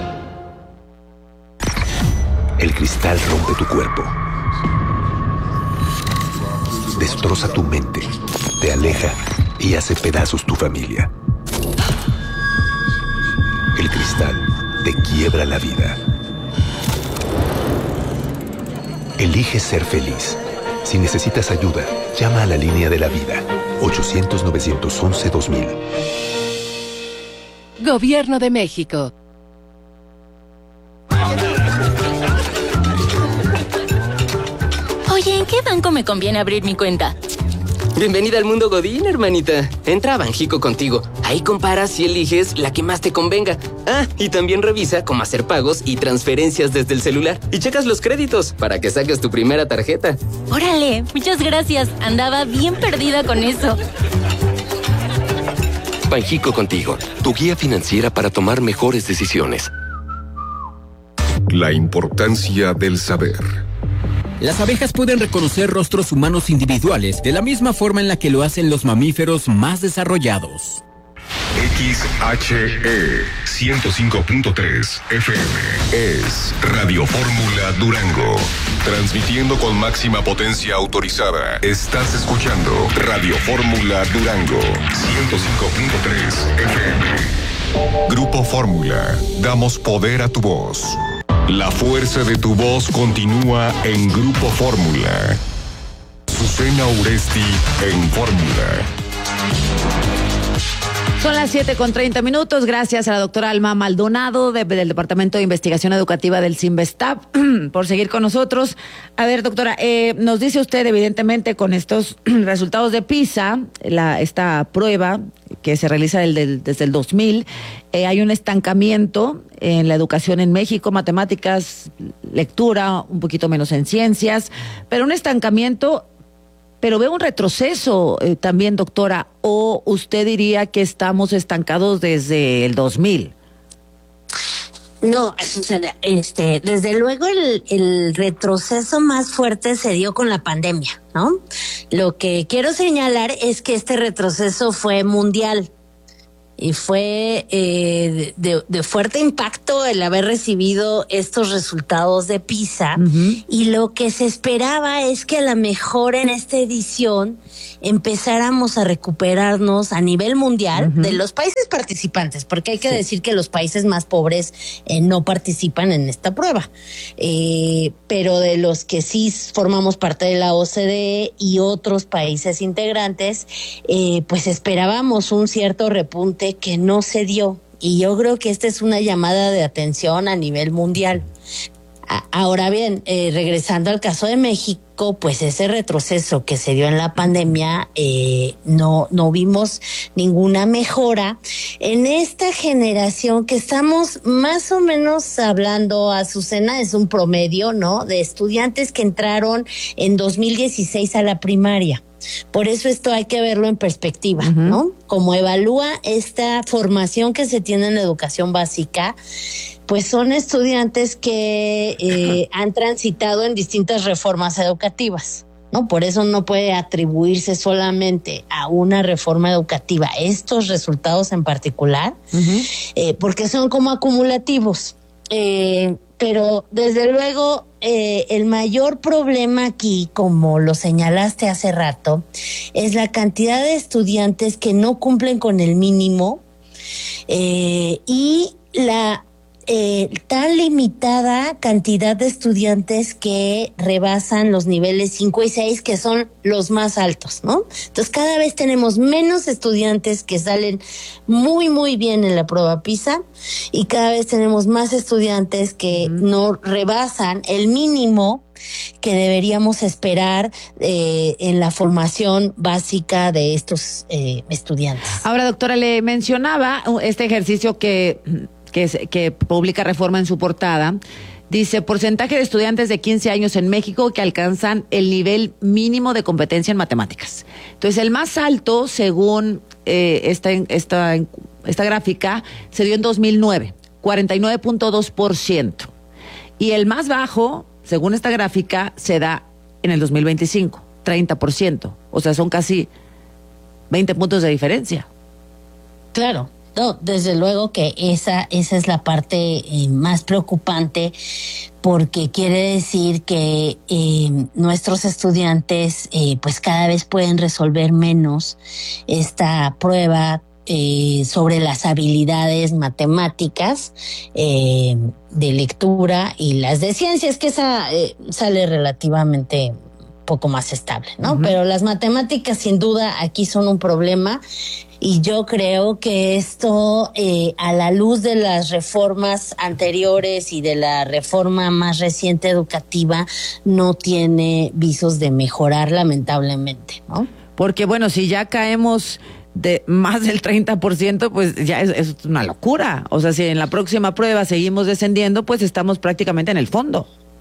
El cristal rompe tu cuerpo, destroza tu mente, te aleja y hace pedazos tu familia. El cristal te quiebra la vida. Elige ser feliz. Si necesitas ayuda, llama a la línea de la vida. ochocientos, novecientos once, dos mil. Gobierno de México. Oye, ¿en qué banco me conviene abrir mi cuenta? Bienvenida al mundo Godín, hermanita. Entra a Banjico contigo. Ahí comparas y eliges la que más te convenga. Ah, y también revisa cómo hacer pagos y transferencias desde el celular. Y checas los créditos para que saques tu primera tarjeta. Órale, muchas gracias. Andaba bien perdida con eso. Banjico contigo, tu guía financiera para tomar mejores decisiones. La importancia del saber. Las abejas pueden reconocer rostros humanos individuales de la misma forma en la que lo hacen los mamíferos más desarrollados. X H E ciento cinco punto tres F M es Radio Fórmula Durango. Transmitiendo con máxima potencia autorizada. Estás escuchando Radio Fórmula Durango ciento cinco punto tres F M. Grupo Fórmula. Damos poder a tu voz. La fuerza de tu voz continúa en Grupo Fórmula. Azucena Uresti en Fórmula. Son las siete con treinta minutos. Gracias a la doctora Alma Maldonado de, del Departamento de Investigación Educativa del CINVESTAP por seguir con nosotros. A ver, doctora, eh, nos dice usted, evidentemente, con estos resultados de PISA, la, esta prueba que se realiza del, del, desde el dos mil, eh, hay un estancamiento en la educación en México, matemáticas, lectura, un poquito menos en ciencias, pero un estancamiento. Pero veo un retroceso eh, también, doctora, o usted diría que estamos estancados desde el dos mil. No, este, desde luego el, el retroceso más fuerte se dio con la pandemia, ¿no? Lo que quiero señalar es que este retroceso fue mundial. y fue eh, de, de fuerte impacto el haber recibido estos resultados de PISA. Uh-huh. Y lo que se esperaba es que a lo mejor en esta edición empezáramos a recuperarnos a nivel mundial uh-huh. de los países participantes, porque hay que sí. decir que los países más pobres eh, no participan en esta prueba, eh, pero de los que sí formamos parte de la O C D E y otros países integrantes, eh, pues esperábamos un cierto repunte que no se dio, y yo creo que esta es una llamada de atención a nivel mundial. Ahora bien, eh, regresando al caso de México, pues ese retroceso que se dio en la pandemia, eh, no, no vimos ninguna mejora. En esta generación que estamos más o menos hablando, Azucena, es un promedio, ¿no?, de estudiantes que entraron en dos mil dieciséis a la primaria. Por eso esto hay que verlo en perspectiva, uh-huh. ¿no? Como evalúa esta formación que se tiene en la educación básica, pues son estudiantes que eh, han transitado en distintas reformas educativas, ¿no? Por eso no puede atribuirse solamente a una reforma educativa estos resultados en particular, uh-huh. eh, porque son como acumulativos. Eh, pero desde luego eh, el mayor problema aquí, como lo señalaste hace rato, es la cantidad de estudiantes que no cumplen con el mínimo eh, y la Eh, tan limitada cantidad de estudiantes que rebasan los niveles cinco y seis, que son los más altos, ¿no? Entonces cada vez tenemos menos estudiantes que salen muy muy bien en la prueba PISA, y cada vez tenemos más estudiantes que mm. no rebasan el mínimo que deberíamos esperar eh, en la formación básica de estos eh, estudiantes. Ahora, doctora, le mencionaba este ejercicio que Que, que publica Reforma en su portada. Dice, porcentaje de estudiantes de quince años en México que alcanzan el nivel mínimo de competencia en matemáticas. Entonces, el más alto, según eh, esta, esta, esta gráfica, se dio en dos mil nueve, cuarenta y nueve punto dos por ciento. Y el más bajo, según esta gráfica, se da en el dos mil veinticinco, treinta por ciento. O sea, son casi veinte puntos de diferencia. Claro. No, desde luego que esa esa es la parte eh, más preocupante, porque quiere decir que eh, nuestros estudiantes eh, pues cada vez pueden resolver menos esta prueba eh, sobre las habilidades matemáticas, eh, de lectura y las de ciencias, que esa eh, sale relativamente poco más estable, ¿no? Uh-huh. Pero las matemáticas sin duda aquí son un problema. Y yo creo que esto, eh, a la luz de las reformas anteriores y de la reforma más reciente educativa, no tiene visos de mejorar, lamentablemente, ¿no? Porque, bueno, si ya caemos de más del treinta por ciento, pues ya es, es una locura. O sea, si en la próxima prueba seguimos descendiendo, pues estamos prácticamente en el fondo.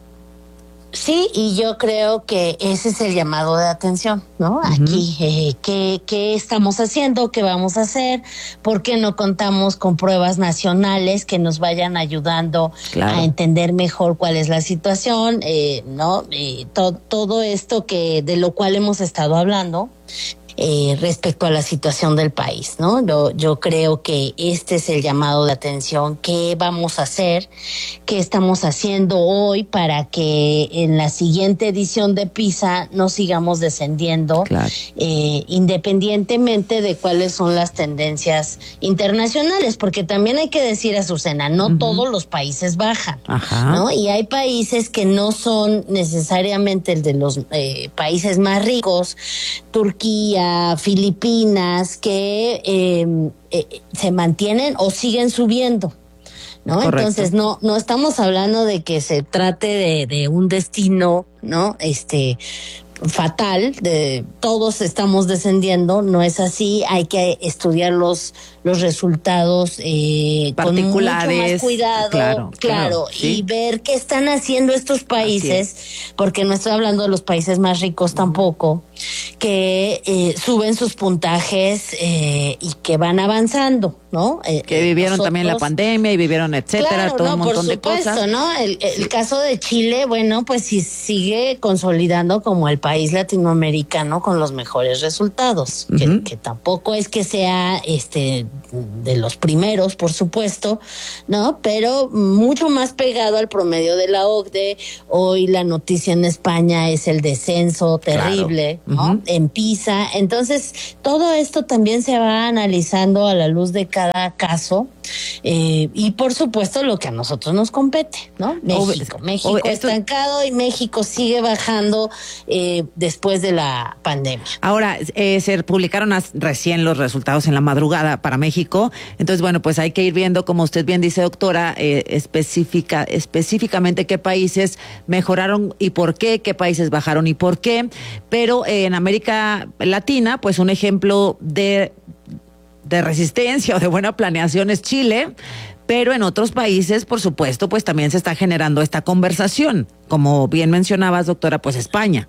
Sí, y yo creo que ese es el llamado de atención, ¿no? Uh-huh. Aquí, eh, ¿qué, ¿qué estamos haciendo? ¿Qué vamos a hacer? ¿Por qué no contamos con pruebas nacionales que nos vayan ayudando claro. a entender mejor cuál es la situación? Eh, ¿no? Eh, to, todo esto que de lo cual hemos estado hablando. Eh, respecto a la situación del país, ¿no? Yo, yo creo que este es el llamado de atención. ¿Qué vamos a hacer? ¿Qué estamos haciendo hoy para que en la siguiente edición de PISA no sigamos descendiendo, claro. eh, independientemente de cuáles son las tendencias internacionales? Porque también hay que decir, Azucena, no uh-huh. todos los países bajan, Ajá. ¿no? Y hay países que no son necesariamente el de los eh, países más ricos, Turquía, Filipinas, que eh, eh, se mantienen o siguen subiendo, ¿no? Correcto. Entonces no no estamos hablando de que se trate de, de un destino, ¿no? Este fatal, de todos estamos descendiendo, no es así. Hay que estudiar los los resultados eh, particulares, con mucho más cuidado, claro, claro, claro ¿sí? y ver qué están haciendo estos países, porque no estoy hablando de los países más ricos tampoco. que eh, suben sus puntajes eh, y que van avanzando, ¿no? Eh, que vivieron nosotros, también la pandemia y vivieron etcétera, claro, todo no, un montón por supuesto, de cosas. ¿no? El, el caso de Chile, bueno, pues sí sigue consolidando como el país latinoamericano con los mejores resultados, uh-huh. que, que tampoco es que sea este de los primeros, por supuesto, ¿no? Pero mucho más pegado al promedio de la O C D E. Hoy la noticia en España es el descenso terrible, claro. ¿no? Uh-huh. En PISA. Entonces, todo esto también se va analizando a la luz de cada caso. Eh, y por supuesto lo que a nosotros nos compete, ¿no? México, México Obvio, esto... estancado y México sigue bajando eh, después de la pandemia. Ahora, eh, se publicaron recién los resultados en la madrugada para México, entonces bueno, pues hay que ir viendo, como usted bien dice, doctora, eh, específica, específicamente qué países mejoraron y por qué, qué países bajaron y por qué, pero eh, en América Latina, pues un ejemplo de de resistencia o de buena planeación es Chile, pero en otros países, por supuesto, pues también se está generando esta conversación, como bien mencionabas, doctora, pues España.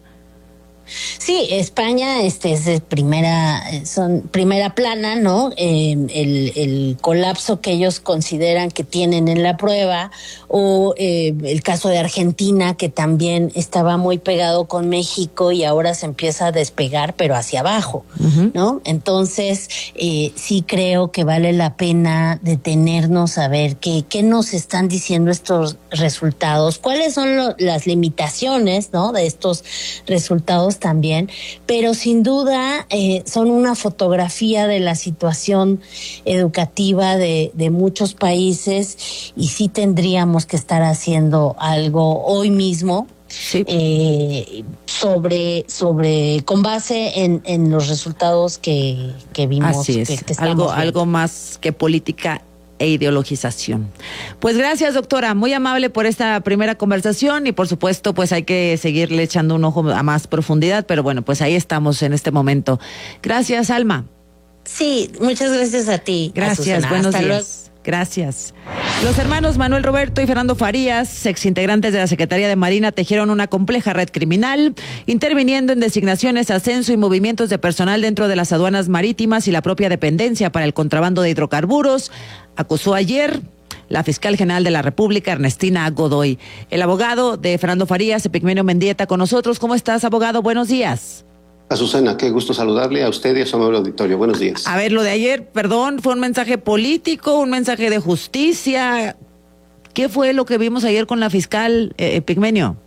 Sí, España este es primera son primera plana, ¿no? Eh, el, el colapso que ellos consideran que tienen en la prueba, o eh, el caso de Argentina, que también estaba muy pegado con México y ahora se empieza a despegar, pero hacia abajo, uh-huh. ¿no? Entonces, eh, sí creo que vale la pena detenernos a ver qué, qué nos están diciendo estos resultados, cuáles son lo, las limitaciones, ¿no? De estos resultados también, pero sin duda eh, son una fotografía de la situación educativa de, de muchos países, y sí tendríamos que estar haciendo algo hoy mismo. Sí. Eh, sobre, sobre, con base en, en los resultados que, que vimos. Así es, que, que algo, algo más que política e ideologización. Pues gracias, doctora, muy amable por esta primera conversación, y por supuesto pues hay que seguirle echando un ojo a más profundidad, pero bueno, pues ahí estamos en este momento. Gracias, Alma. Sí, muchas gracias a ti. Gracias, Azucena. buenos Hasta días. Luego. Gracias. Los hermanos Manuel Roberto y Fernando Farías, exintegrantes de la Secretaría de Marina, tejieron una compleja red criminal, interviniendo en designaciones, ascenso y movimientos de personal dentro de las aduanas marítimas y la propia dependencia para el contrabando de hidrocarburos, acusó ayer la fiscal general de la República, Ernestina Godoy. El abogado de Fernando Farías, Epigmenio Mendieta, con nosotros. ¿Cómo estás, abogado? Buenos días. Azucena, qué gusto saludarle a usted y a su amable auditorio. Buenos días. A ver, lo de ayer, perdón, ¿fue un mensaje político, un mensaje de justicia? ¿Qué fue lo que vimos ayer con la fiscal, eh, Epigmenio?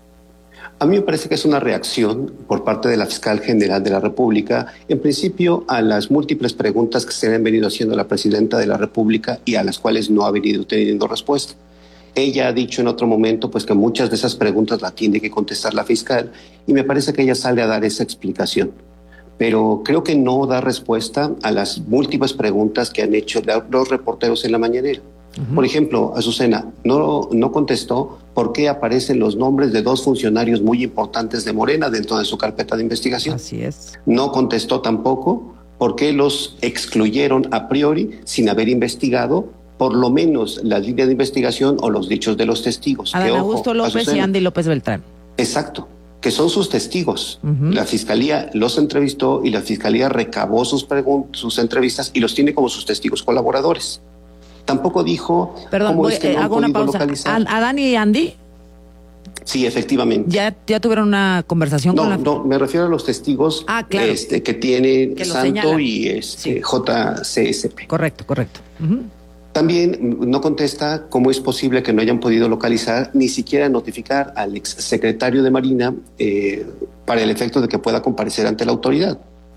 A mí me parece que es una reacción por parte de la fiscal general de la República, en principio a las múltiples preguntas que se le han venido haciendo a la presidenta de la República y a las cuales no ha venido teniendo respuesta. Ella ha dicho en otro momento pues que muchas de esas preguntas la tiene que contestar la fiscal, y me parece que ella sale a dar esa explicación. Pero creo que no da respuesta a las múltiples preguntas que han hecho los reporteros en la mañanera. Uh-huh. Por ejemplo, Azucena no, no contestó por qué aparecen los nombres de dos funcionarios muy importantes de Morena dentro de su carpeta de investigación. Así es. No contestó tampoco por qué los excluyeron a priori sin haber investigado por lo menos la línea de investigación o los dichos de los testigos. Adán que, Augusto ojo, López Azucena, y Andy López Beltrán. Exacto, que son sus testigos. Uh-huh. La fiscalía los entrevistó y la fiscalía recabó sus, pregun- sus entrevistas y los tiene como sus testigos colaboradores. Tampoco dijo Perdón, cómo voy, es que eh, no han hago una podido pausa. localizar. ¿Adán y Andy? Sí, efectivamente. ¿Ya, ya tuvieron una conversación no, con la... No, me refiero a los testigos ah, claro. este, que tiene que Santo señalan. y este, sí. J C S P. Correcto, correcto. Uh-huh. También no contesta cómo es posible que no hayan podido localizar, ni siquiera notificar al exsecretario de Marina eh, para el efecto de que pueda comparecer ante la autoridad.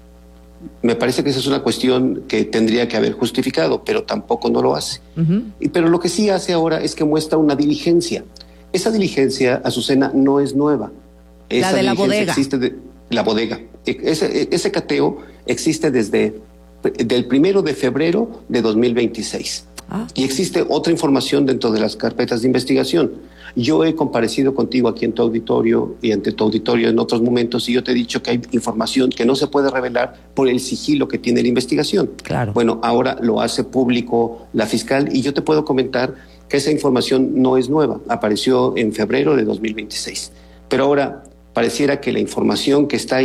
Me parece que esa es una cuestión que tendría que haber justificado, pero tampoco no lo hace. Uh-huh. Y, pero lo que sí hace ahora es que muestra una diligencia. Esa diligencia, Azucena, no es nueva. Esa la de la bodega. Existe de, la bodega. Ese, ese cateo existe desde del primero de febrero de dos mil veintiséis. Ah. Y existe otra información dentro de las carpetas de investigación. Yo he comparecido contigo aquí en tu auditorio y ante tu auditorio en otros momentos, y yo te he dicho que hay información que no se puede revelar por el sigilo que tiene la investigación. Claro. Bueno, ahora lo hace público la fiscal, y yo te puedo comentar que esa información no es nueva, apareció en febrero de dos mil veintiséis. Pero ahora pareciera que la información que está ahí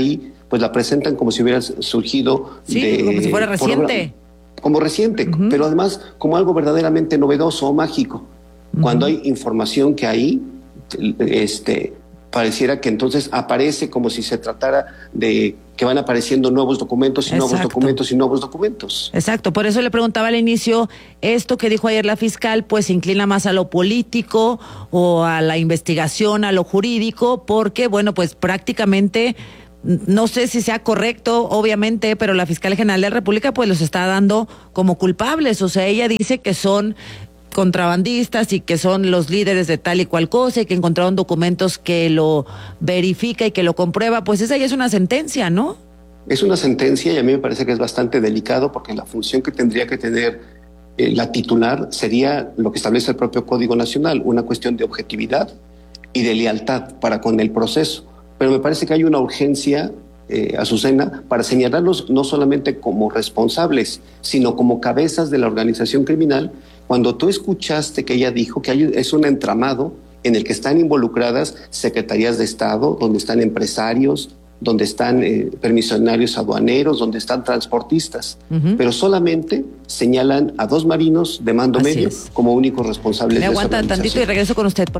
pues la presentan como si hubiera surgido sí, de... como si fuera reciente. Por, como reciente, uh-huh. pero además como algo verdaderamente novedoso o mágico. Uh-huh. Cuando hay información que ahí, este, pareciera que entonces aparece como si se tratara de que van apareciendo nuevos documentos y Exacto. nuevos documentos y nuevos documentos. Exacto, por eso le preguntaba al inicio, esto que dijo ayer la fiscal, pues se inclina más a lo político o a la investigación, a lo jurídico, porque, bueno, pues prácticamente, no sé si sea correcto, obviamente, pero la fiscal general de la República pues los está dando como culpables, o sea, ella dice que son contrabandistas y que son los líderes de tal y cual cosa y que encontraron documentos que lo verifica y que lo comprueba, pues esa ya es una sentencia, ¿no? Es una sentencia y a mí me parece que es bastante delicado porque la función que tendría que tener eh, la titular sería lo que establece el propio Código Nacional, una cuestión de objetividad y de lealtad para con el proceso. Pero me parece que hay una urgencia, eh, Azucena, para señalarlos no solamente como responsables, sino como cabezas de la organización criminal. Cuando tú escuchaste que ella dijo que hay, es un entramado en el que están involucradas secretarías de Estado, donde están empresarios, donde están eh, permisionarios aduaneros, donde están transportistas, uh-huh. pero solamente señalan a dos marinos de mando Así medio es. como únicos responsables. Me de aguanta esa tantito y regreso con usted.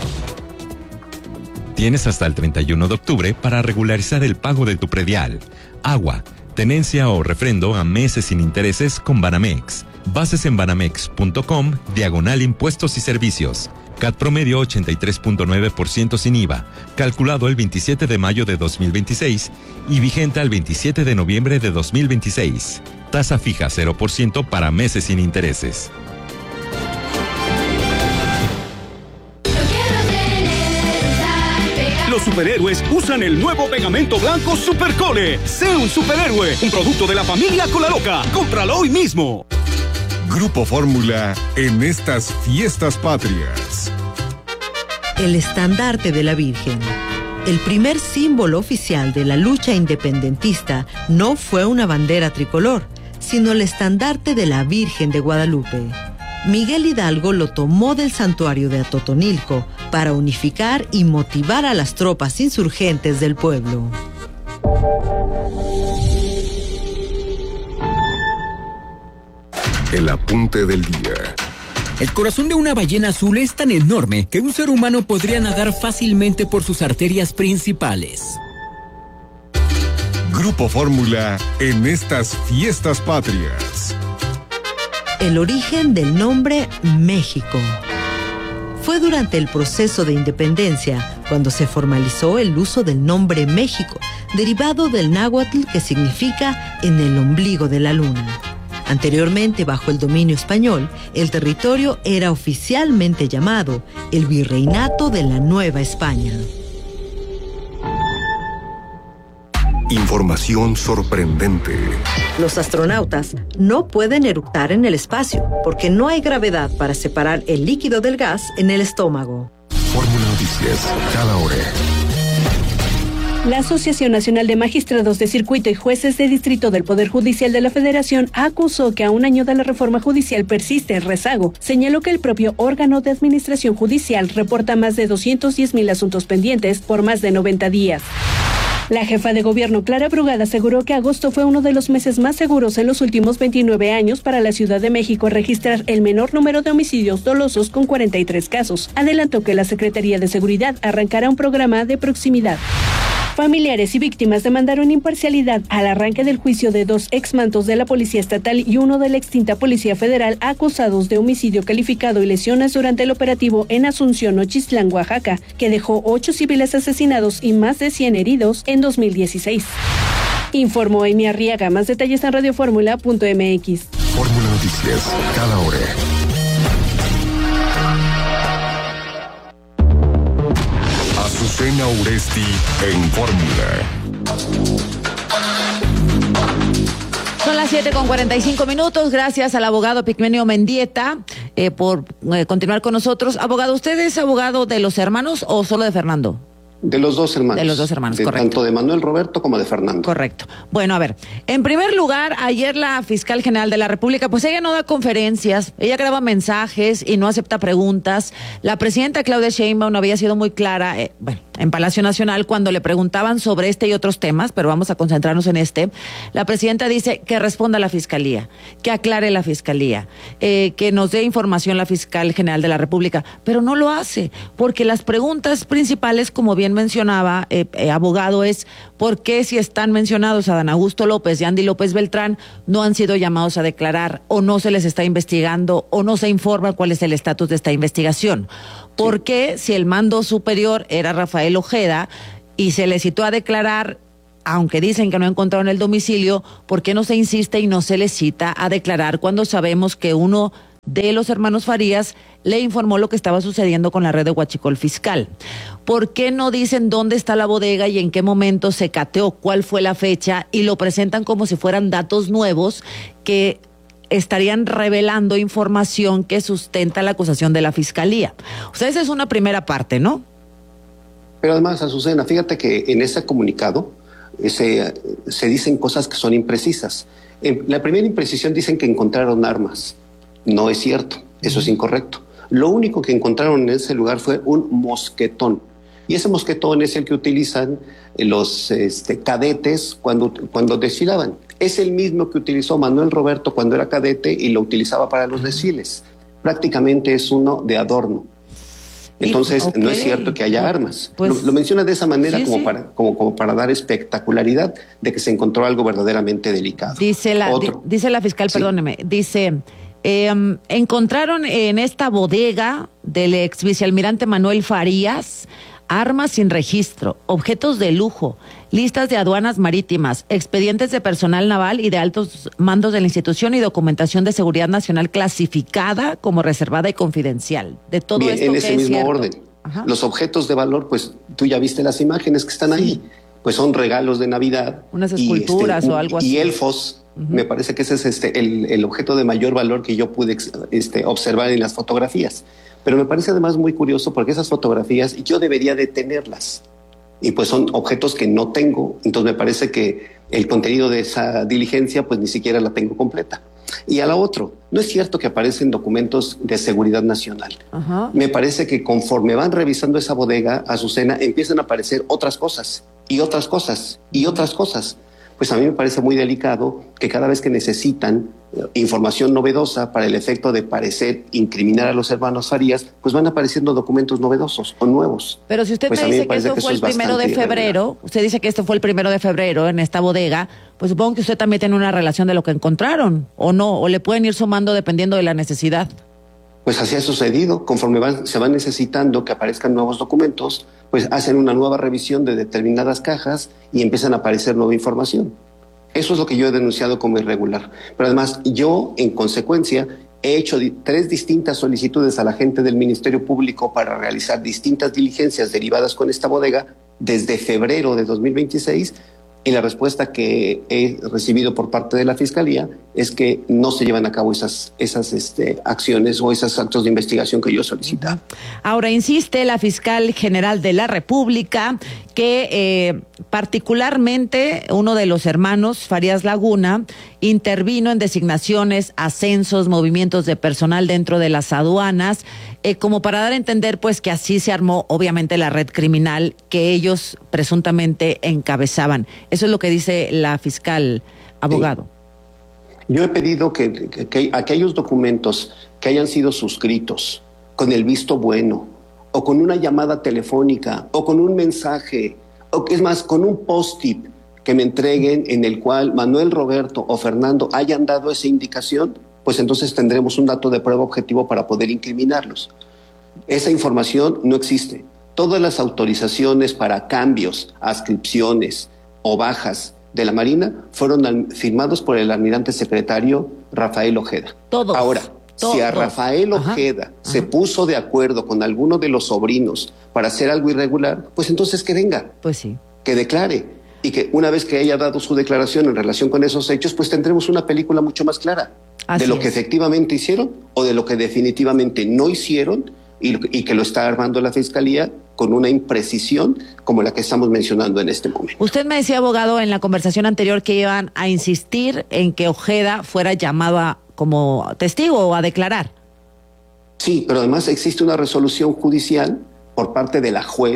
Tienes hasta el treinta y uno de octubre para regularizar el pago de tu predial, agua, tenencia o refrendo a meses sin intereses con Banamex. Bases en banamex punto com, diagonal impuestos y servicios. C A T promedio ochenta y tres punto nueve por ciento sin I V A, calculado el veintisiete de mayo de dos mil veintiséis y vigente al veintisiete de noviembre de dos mil veintiséis. Tasa fija cero por ciento para meses sin intereses. Los superhéroes usan el nuevo pegamento blanco Supercole. Sé un superhéroe, un producto de la familia Colaloca. Cómpralo hoy mismo. Grupo Fórmula en estas fiestas patrias. El estandarte de la Virgen. El primer símbolo oficial de la lucha independentista no fue una bandera tricolor, sino el estandarte de la Virgen de Guadalupe. Miguel Hidalgo lo tomó del santuario de Atotonilco para unificar y motivar a las tropas insurgentes del pueblo. El apunte del día. El corazón de una ballena azul es tan enorme que un ser humano podría nadar fácilmente por sus arterias principales. Grupo Fórmula en estas fiestas patrias. El origen del nombre México. Fue durante el proceso de independencia cuando se formalizó el uso del nombre México, derivado del náhuatl que significa en el ombligo de la luna. Anteriormente, bajo el dominio español, el territorio era oficialmente llamado el Virreinato de la Nueva España. Información sorprendente. Los astronautas no pueden eructar en el espacio porque no hay gravedad para separar el líquido del gas en el estómago. Fórmula Noticias, cada hora. La Asociación Nacional de Magistrados de Circuito y Jueces de Distrito del Poder Judicial de la Federación acusó que a un año de la reforma judicial persiste el rezago. Señaló que el propio órgano de administración judicial reporta más de doscientos diez mil asuntos pendientes por más de noventa días. La jefa de gobierno, Clara Brugada, aseguró que agosto fue uno de los meses más seguros en los últimos veintinueve años para la Ciudad de México al registrar el menor número de homicidios dolosos con cuarenta y tres casos. Adelantó que la Secretaría de Seguridad arrancará un programa de proximidad. Familiares y víctimas demandaron imparcialidad al arranque del juicio de dos exmantos de la Policía Estatal y uno de la extinta Policía Federal acusados de homicidio calificado y lesiones durante el operativo en Asunción, Nochistlán, Oaxaca, que dejó ocho civiles asesinados y más de cien heridos en dos mil dieciséis. Informó Amy Arriaga. Más detalles en radioformula punto m x. Fórmula Noticias, cada hora. Azucena Uresti en Fórmula. Son las siete con cuarenta y cinco minutos. Gracias al abogado Pigmenio Mendieta eh, por eh, continuar con nosotros. Abogado, ¿usted es abogado de los hermanos o solo de Fernando? De los dos hermanos. De los dos hermanos, de, correcto. Tanto de Manuel Roberto como de Fernando. Correcto. Bueno, a ver, en primer lugar, ayer la fiscal general de la República, pues ella no da conferencias, ella graba mensajes y no acepta preguntas. La presidenta Claudia Sheinbaum había sido muy clara, eh, bueno, en Palacio Nacional, cuando le preguntaban sobre este y otros temas, pero vamos a concentrarnos en este, la presidenta dice que responda a la Fiscalía, que aclare la Fiscalía, eh, que nos dé información la Fiscal General de la República, pero no lo hace, porque las preguntas principales, como bien mencionaba, eh, eh, abogado, es ¿por qué si están mencionados Adán Augusto López y Andy López Beltrán no han sido llamados a declarar, o no se les está investigando, o no se informa cuál es el estatus de esta investigación? ¿Por qué si el mando superior era Rafael Ojeda y se le citó a declarar, aunque dicen que no encontraron el domicilio, por qué no se insiste y no se le cita a declarar cuando sabemos que uno de los hermanos Farías le informó lo que estaba sucediendo con la red de huachicol fiscal? ¿Por qué no dicen dónde está la bodega y en qué momento se cateó, cuál fue la fecha, y lo presentan como si fueran datos nuevos que estarían revelando información que sustenta la acusación de la Fiscalía? O sea, esa es una primera parte, ¿no? Pero además, Azucena, fíjate que en ese comunicado se, se dicen cosas que son imprecisas. En la primera imprecisión dicen que encontraron armas. No es cierto, eso es incorrecto. Lo único que encontraron en ese lugar fue un mosquetón. Y ese mosquetón es el que utilizan los este, cadetes cuando, cuando desfilaban. Es el mismo que utilizó Manuel Roberto cuando era cadete y lo utilizaba para los desfiles. Prácticamente es uno de adorno. Entonces, okay, no es cierto que haya armas. Pues, lo, lo menciona de esa manera sí, como, sí. Para, como, como para dar espectacularidad de que se encontró algo verdaderamente delicado. Dice la, di, dice la fiscal, sí. perdóneme, dice... Eh, encontraron en esta bodega del ex vicealmirante Manuel Farías armas sin registro, objetos de lujo, listas de aduanas marítimas, expedientes de personal naval y de altos mandos de la institución y documentación de seguridad nacional clasificada como reservada y confidencial. De todo Bien, esto en que ese es mismo cierto. orden. Ajá. Los objetos de valor, pues tú ya viste las imágenes que están sí. ahí, pues son regalos de Navidad. Unas esculturas y, este, o algo así. Y elfos. Uh-huh. Me parece que ese es este, el, el objeto de mayor valor que yo pude este, observar en las fotografías. Pero me parece además muy curioso porque esas fotografías yo debería de tenerlas. Y pues son objetos que no tengo. Entonces me parece que el contenido de esa diligencia pues ni siquiera la tengo completa. Y a la otra, no es cierto que aparecen documentos de seguridad nacional. Uh-huh. Me parece que conforme van revisando esa bodega, Azucena, empiezan a aparecer otras cosas y otras cosas y otras cosas. Pues a mí me parece muy delicado que cada vez que necesitan información novedosa para el efecto de parecer incriminar a los hermanos Farías, pues van apareciendo documentos novedosos o nuevos. Pero si usted pues me dice me que esto que fue eso el primero de febrero, irregular. Usted dice que esto fue el primero de febrero en esta bodega, pues supongo que usted también tiene una relación de lo que encontraron, o no, o le pueden ir sumando dependiendo de la necesidad. Pues así ha sucedido, conforme van, se van necesitando que aparezcan nuevos documentos, pues hacen una nueva revisión de determinadas cajas y empiezan a aparecer nueva información. Eso es lo que yo he denunciado como irregular. Pero además yo, en consecuencia, he hecho di- tres distintas solicitudes a la gente del Ministerio Público para realizar distintas diligencias derivadas con esta bodega desde febrero de dos mil veintiséis. Y la respuesta que he recibido por parte de la Fiscalía es que no se llevan a cabo esas, esas este, acciones o esos actos de investigación que yo solicitaba. Ahora, insiste la Fiscal General de la República que eh, particularmente uno de los hermanos, Farías Laguna, intervino en designaciones, ascensos, movimientos de personal dentro de las aduanas, eh, como para dar a entender pues que así se armó obviamente la red criminal que ellos presuntamente encabezaban. Eso es lo que dice la fiscal, abogado. Sí. Yo he pedido que, que, que aquellos documentos que hayan sido suscritos con el visto bueno, o con una llamada telefónica, o con un mensaje, o es más, con un post-it que me entreguen en el cual Manuel Roberto o Fernando hayan dado esa indicación, pues entonces tendremos un dato de prueba objetivo para poder incriminarlos. Esa información no existe. Todas las autorizaciones para cambios, adscripciones o bajas de la Marina fueron al, firmados por el almirante secretario Rafael Ojeda. Todos. Ahora, Todos. si a Rafael Ojeda ajá, se ajá. puso de acuerdo con alguno de los sobrinos para hacer algo irregular, pues entonces que venga. Pues sí. Que declare. Y que una vez que haya dado su declaración en relación con esos hechos, pues tendremos una película mucho más clara. Así de lo es. Que efectivamente hicieron o de lo que definitivamente no hicieron y, y que lo está armando la Fiscalía con una imprecisión como la que estamos mencionando en este momento. Usted me decía, abogado, en la conversación anterior que iban a insistir en que Ojeda fuera llamado a, como testigo o a declarar. Sí, pero además existe una resolución judicial por parte de la juez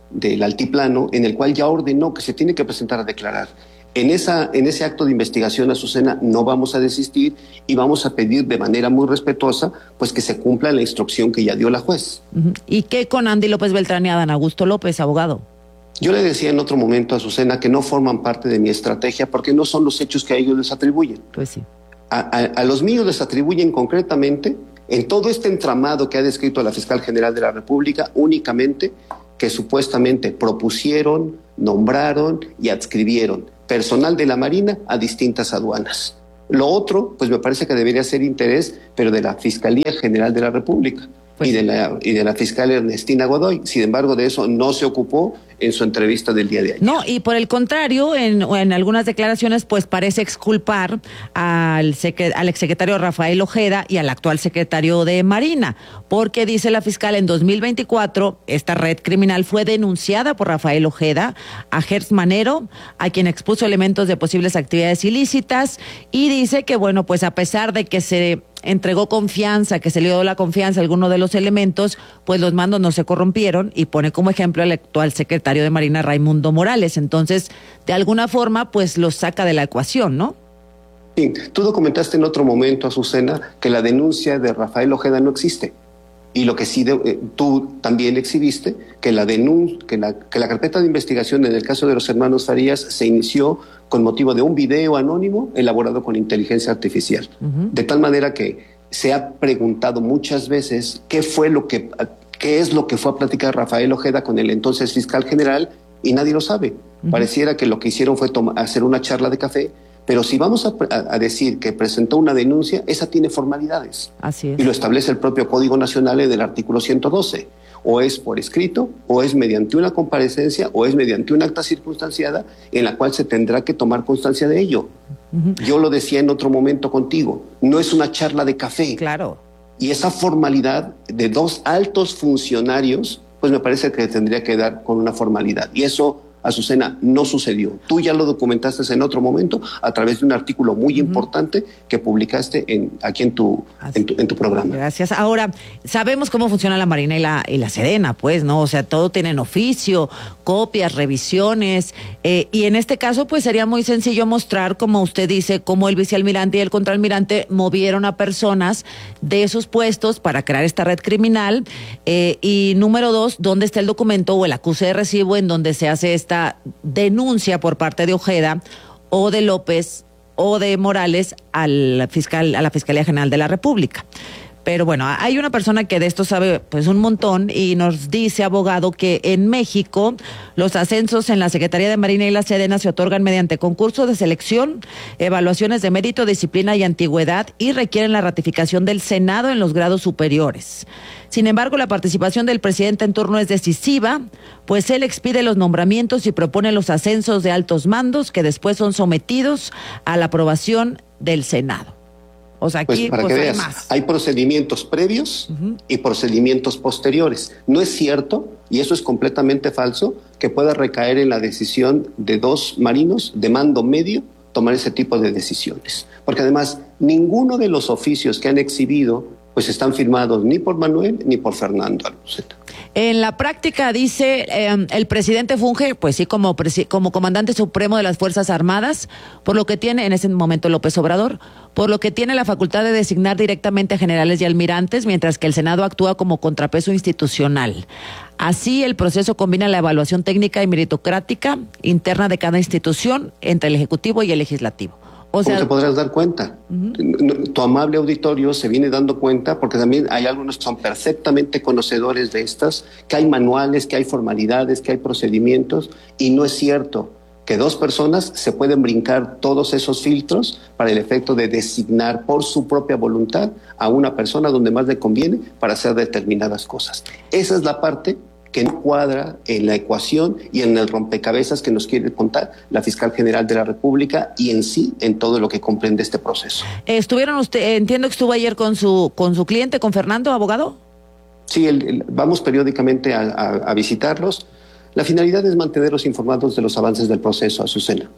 del altiplano, en el cual ya ordenó que se tiene que presentar a declarar. En, esa, en ese acto de investigación, Azucena, no vamos a desistir y vamos a pedir de manera muy respetuosa pues que se cumpla la instrucción que ya dio la juez. Uh-huh. ¿Y qué con Andy López Beltrán y Adán Augusto López, abogado? Yo le decía en otro momento a Azucena que no forman parte de mi estrategia porque no son los hechos que a ellos les atribuyen. Pues sí. A, a, a los míos les atribuyen concretamente, en todo este entramado que ha descrito la Fiscal General de la República, únicamente que supuestamente propusieron, nombraron y adscribieron personal de la Marina a distintas aduanas. Lo otro, pues me parece que debería ser interés, pero de la Fiscalía General de la República pues, y, de la, y de la fiscal Ernestina Godoy. Sin embargo, de eso no se ocupó en su entrevista del día de ayer. No, y por el contrario, en, en algunas declaraciones, pues parece exculpar al, secre, al exsecretario Rafael Ojeda y al actual secretario de Marina, porque dice la fiscal, en dos mil veinticuatro, esta red criminal fue denunciada por Rafael Ojeda a Gertz Manero, a quien expuso elementos de posibles actividades ilícitas, y dice que, bueno, pues a pesar de que se entregó confianza, que se le dio la confianza a alguno de los elementos, pues los mandos no se corrompieron, y pone como ejemplo al actual secretario de Marina, Raimundo Morales. Entonces, de alguna forma, pues los saca de la ecuación, ¿no? Sí, tú documentaste en otro momento, Azucena, que la denuncia de Rafael Ojeda no existe. Y lo que sí de, eh, tú también exhibiste, que la, denun que, la, que la carpeta de investigación en el caso de los hermanos Farías se inició con motivo de un video anónimo elaborado con inteligencia artificial. Uh-huh. De tal manera que se ha preguntado muchas veces qué fue lo que, qué es lo que fue a platicar Rafael Ojeda con el entonces fiscal general, y nadie lo sabe. Uh-huh. Pareciera que lo que hicieron fue hacer una charla de café, pero si vamos a, a, a decir que presentó una denuncia, esa tiene formalidades. Así es. Y lo establece el propio Código Nacional en el artículo ciento doce. O es por escrito, o es mediante una comparecencia, o es mediante una acta circunstanciada en la cual se tendrá que tomar constancia de ello. Uh-huh. Yo lo decía en otro momento contigo, no es una charla de café. Claro. Y esa formalidad de dos altos funcionarios, pues me parece que tendría que dar con una formalidad. Y eso, Azucena, no sucedió. Tú ya lo documentaste en otro momento a través de un artículo muy uh-huh. importante que publicaste en, aquí en tu, en tu en tu programa. Gracias. Ahora, sabemos cómo funciona la Marina y la, y la Sedena, pues, ¿no? O sea, todo tienen oficio, copias, revisiones, eh, y en este caso, pues, sería muy sencillo mostrar, como usted dice, cómo el vicealmirante y el contraalmirante movieron a personas de esos puestos para crear esta red criminal, eh, y número dos, ¿dónde está el documento o el acuse de recibo en donde se hace esta denuncia por parte de Ojeda o de López o de Morales al fiscal, a la Fiscalía General de la República? Pero bueno, hay una persona que de esto sabe pues un montón y nos dice, abogado, que en México los ascensos en la Secretaría de Marina y la Sedena se otorgan mediante concurso de selección, evaluaciones de mérito, disciplina y antigüedad, y requieren la ratificación del Senado en los grados superiores. Sin embargo, la participación del presidente en turno es decisiva, pues él expide los nombramientos y propone los ascensos de altos mandos que después son sometidos a la aprobación del Senado. O sea, aquí pues para pues, que hay veas, más. Hay procedimientos previos uh-huh. y procedimientos posteriores. No es cierto, y eso es completamente falso, que pueda recaer en la decisión de dos marinos de mando medio tomar ese tipo de decisiones. Porque además, ninguno de los oficios que han exhibido pues están firmados ni por Manuel ni por Fernando Aluceta. En la práctica, dice, eh, el presidente funge, pues sí, como, presi- como comandante supremo de las Fuerzas Armadas, por lo que tiene, en ese momento López Obrador, por lo que tiene la facultad de designar directamente a generales y almirantes, mientras que el Senado actúa como contrapeso institucional. Así, el proceso combina la evaluación técnica y meritocrática interna de cada institución entre el Ejecutivo y el Legislativo. O sea, ¿cómo te podrás dar cuenta? Uh-huh. Tu amable auditorio se viene dando cuenta, porque también hay algunos que son perfectamente conocedores de estas, que hay manuales, que hay formalidades, que hay procedimientos, y no es cierto que dos personas se pueden brincar todos esos filtros para el efecto de designar por su propia voluntad a una persona donde más le conviene para hacer determinadas cosas. Esa es la parte que no cuadra en la ecuación y en el rompecabezas que nos quiere contar la Fiscal General de la República y en sí en todo lo que comprende este proceso. ¿Estuvieron usted, entiendo que estuvo ayer con su con su cliente, con Fernando, abogado? Sí, el, el, vamos periódicamente a, a, a visitarlos. La finalidad es mantenerlos informados de los avances del proceso, Azucena.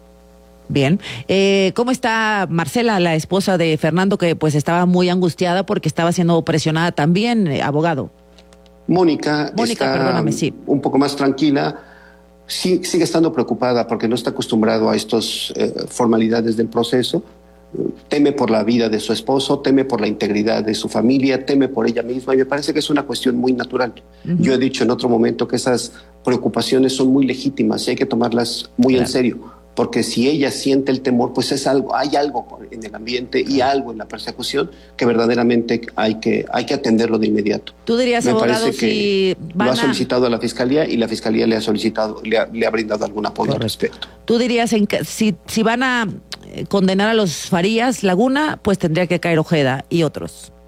Bien. Eh, ¿Cómo está Marcela, la esposa de Fernando, que pues estaba muy angustiada porque estaba siendo presionada también, eh, abogado? Mónica, Mónica, está perdóname, sí. un poco más tranquila, sí, sigue estando preocupada porque no está acostumbrado a estas eh, formalidades del proceso. Teme por la vida de su esposo, teme por la integridad de su familia, teme por ella misma, y me parece que es una cuestión muy natural. Uh-huh. Yo he dicho en otro momento que esas preocupaciones son muy legítimas y hay que tomarlas muy claro. en serio, porque si ella siente el temor, pues es algo, hay algo en el ambiente y algo en la persecución que verdaderamente hay que, hay que atenderlo de inmediato. Tú dirías, me abogado, parece que si van lo ha a... solicitado a la Fiscalía y la Fiscalía le ha solicitado, le ha, le ha brindado algún apoyo Correcto. Al respecto. Tú dirías, en que, si, si van a condenar a los Farías Laguna, pues tendría que caer Ojeda y otros.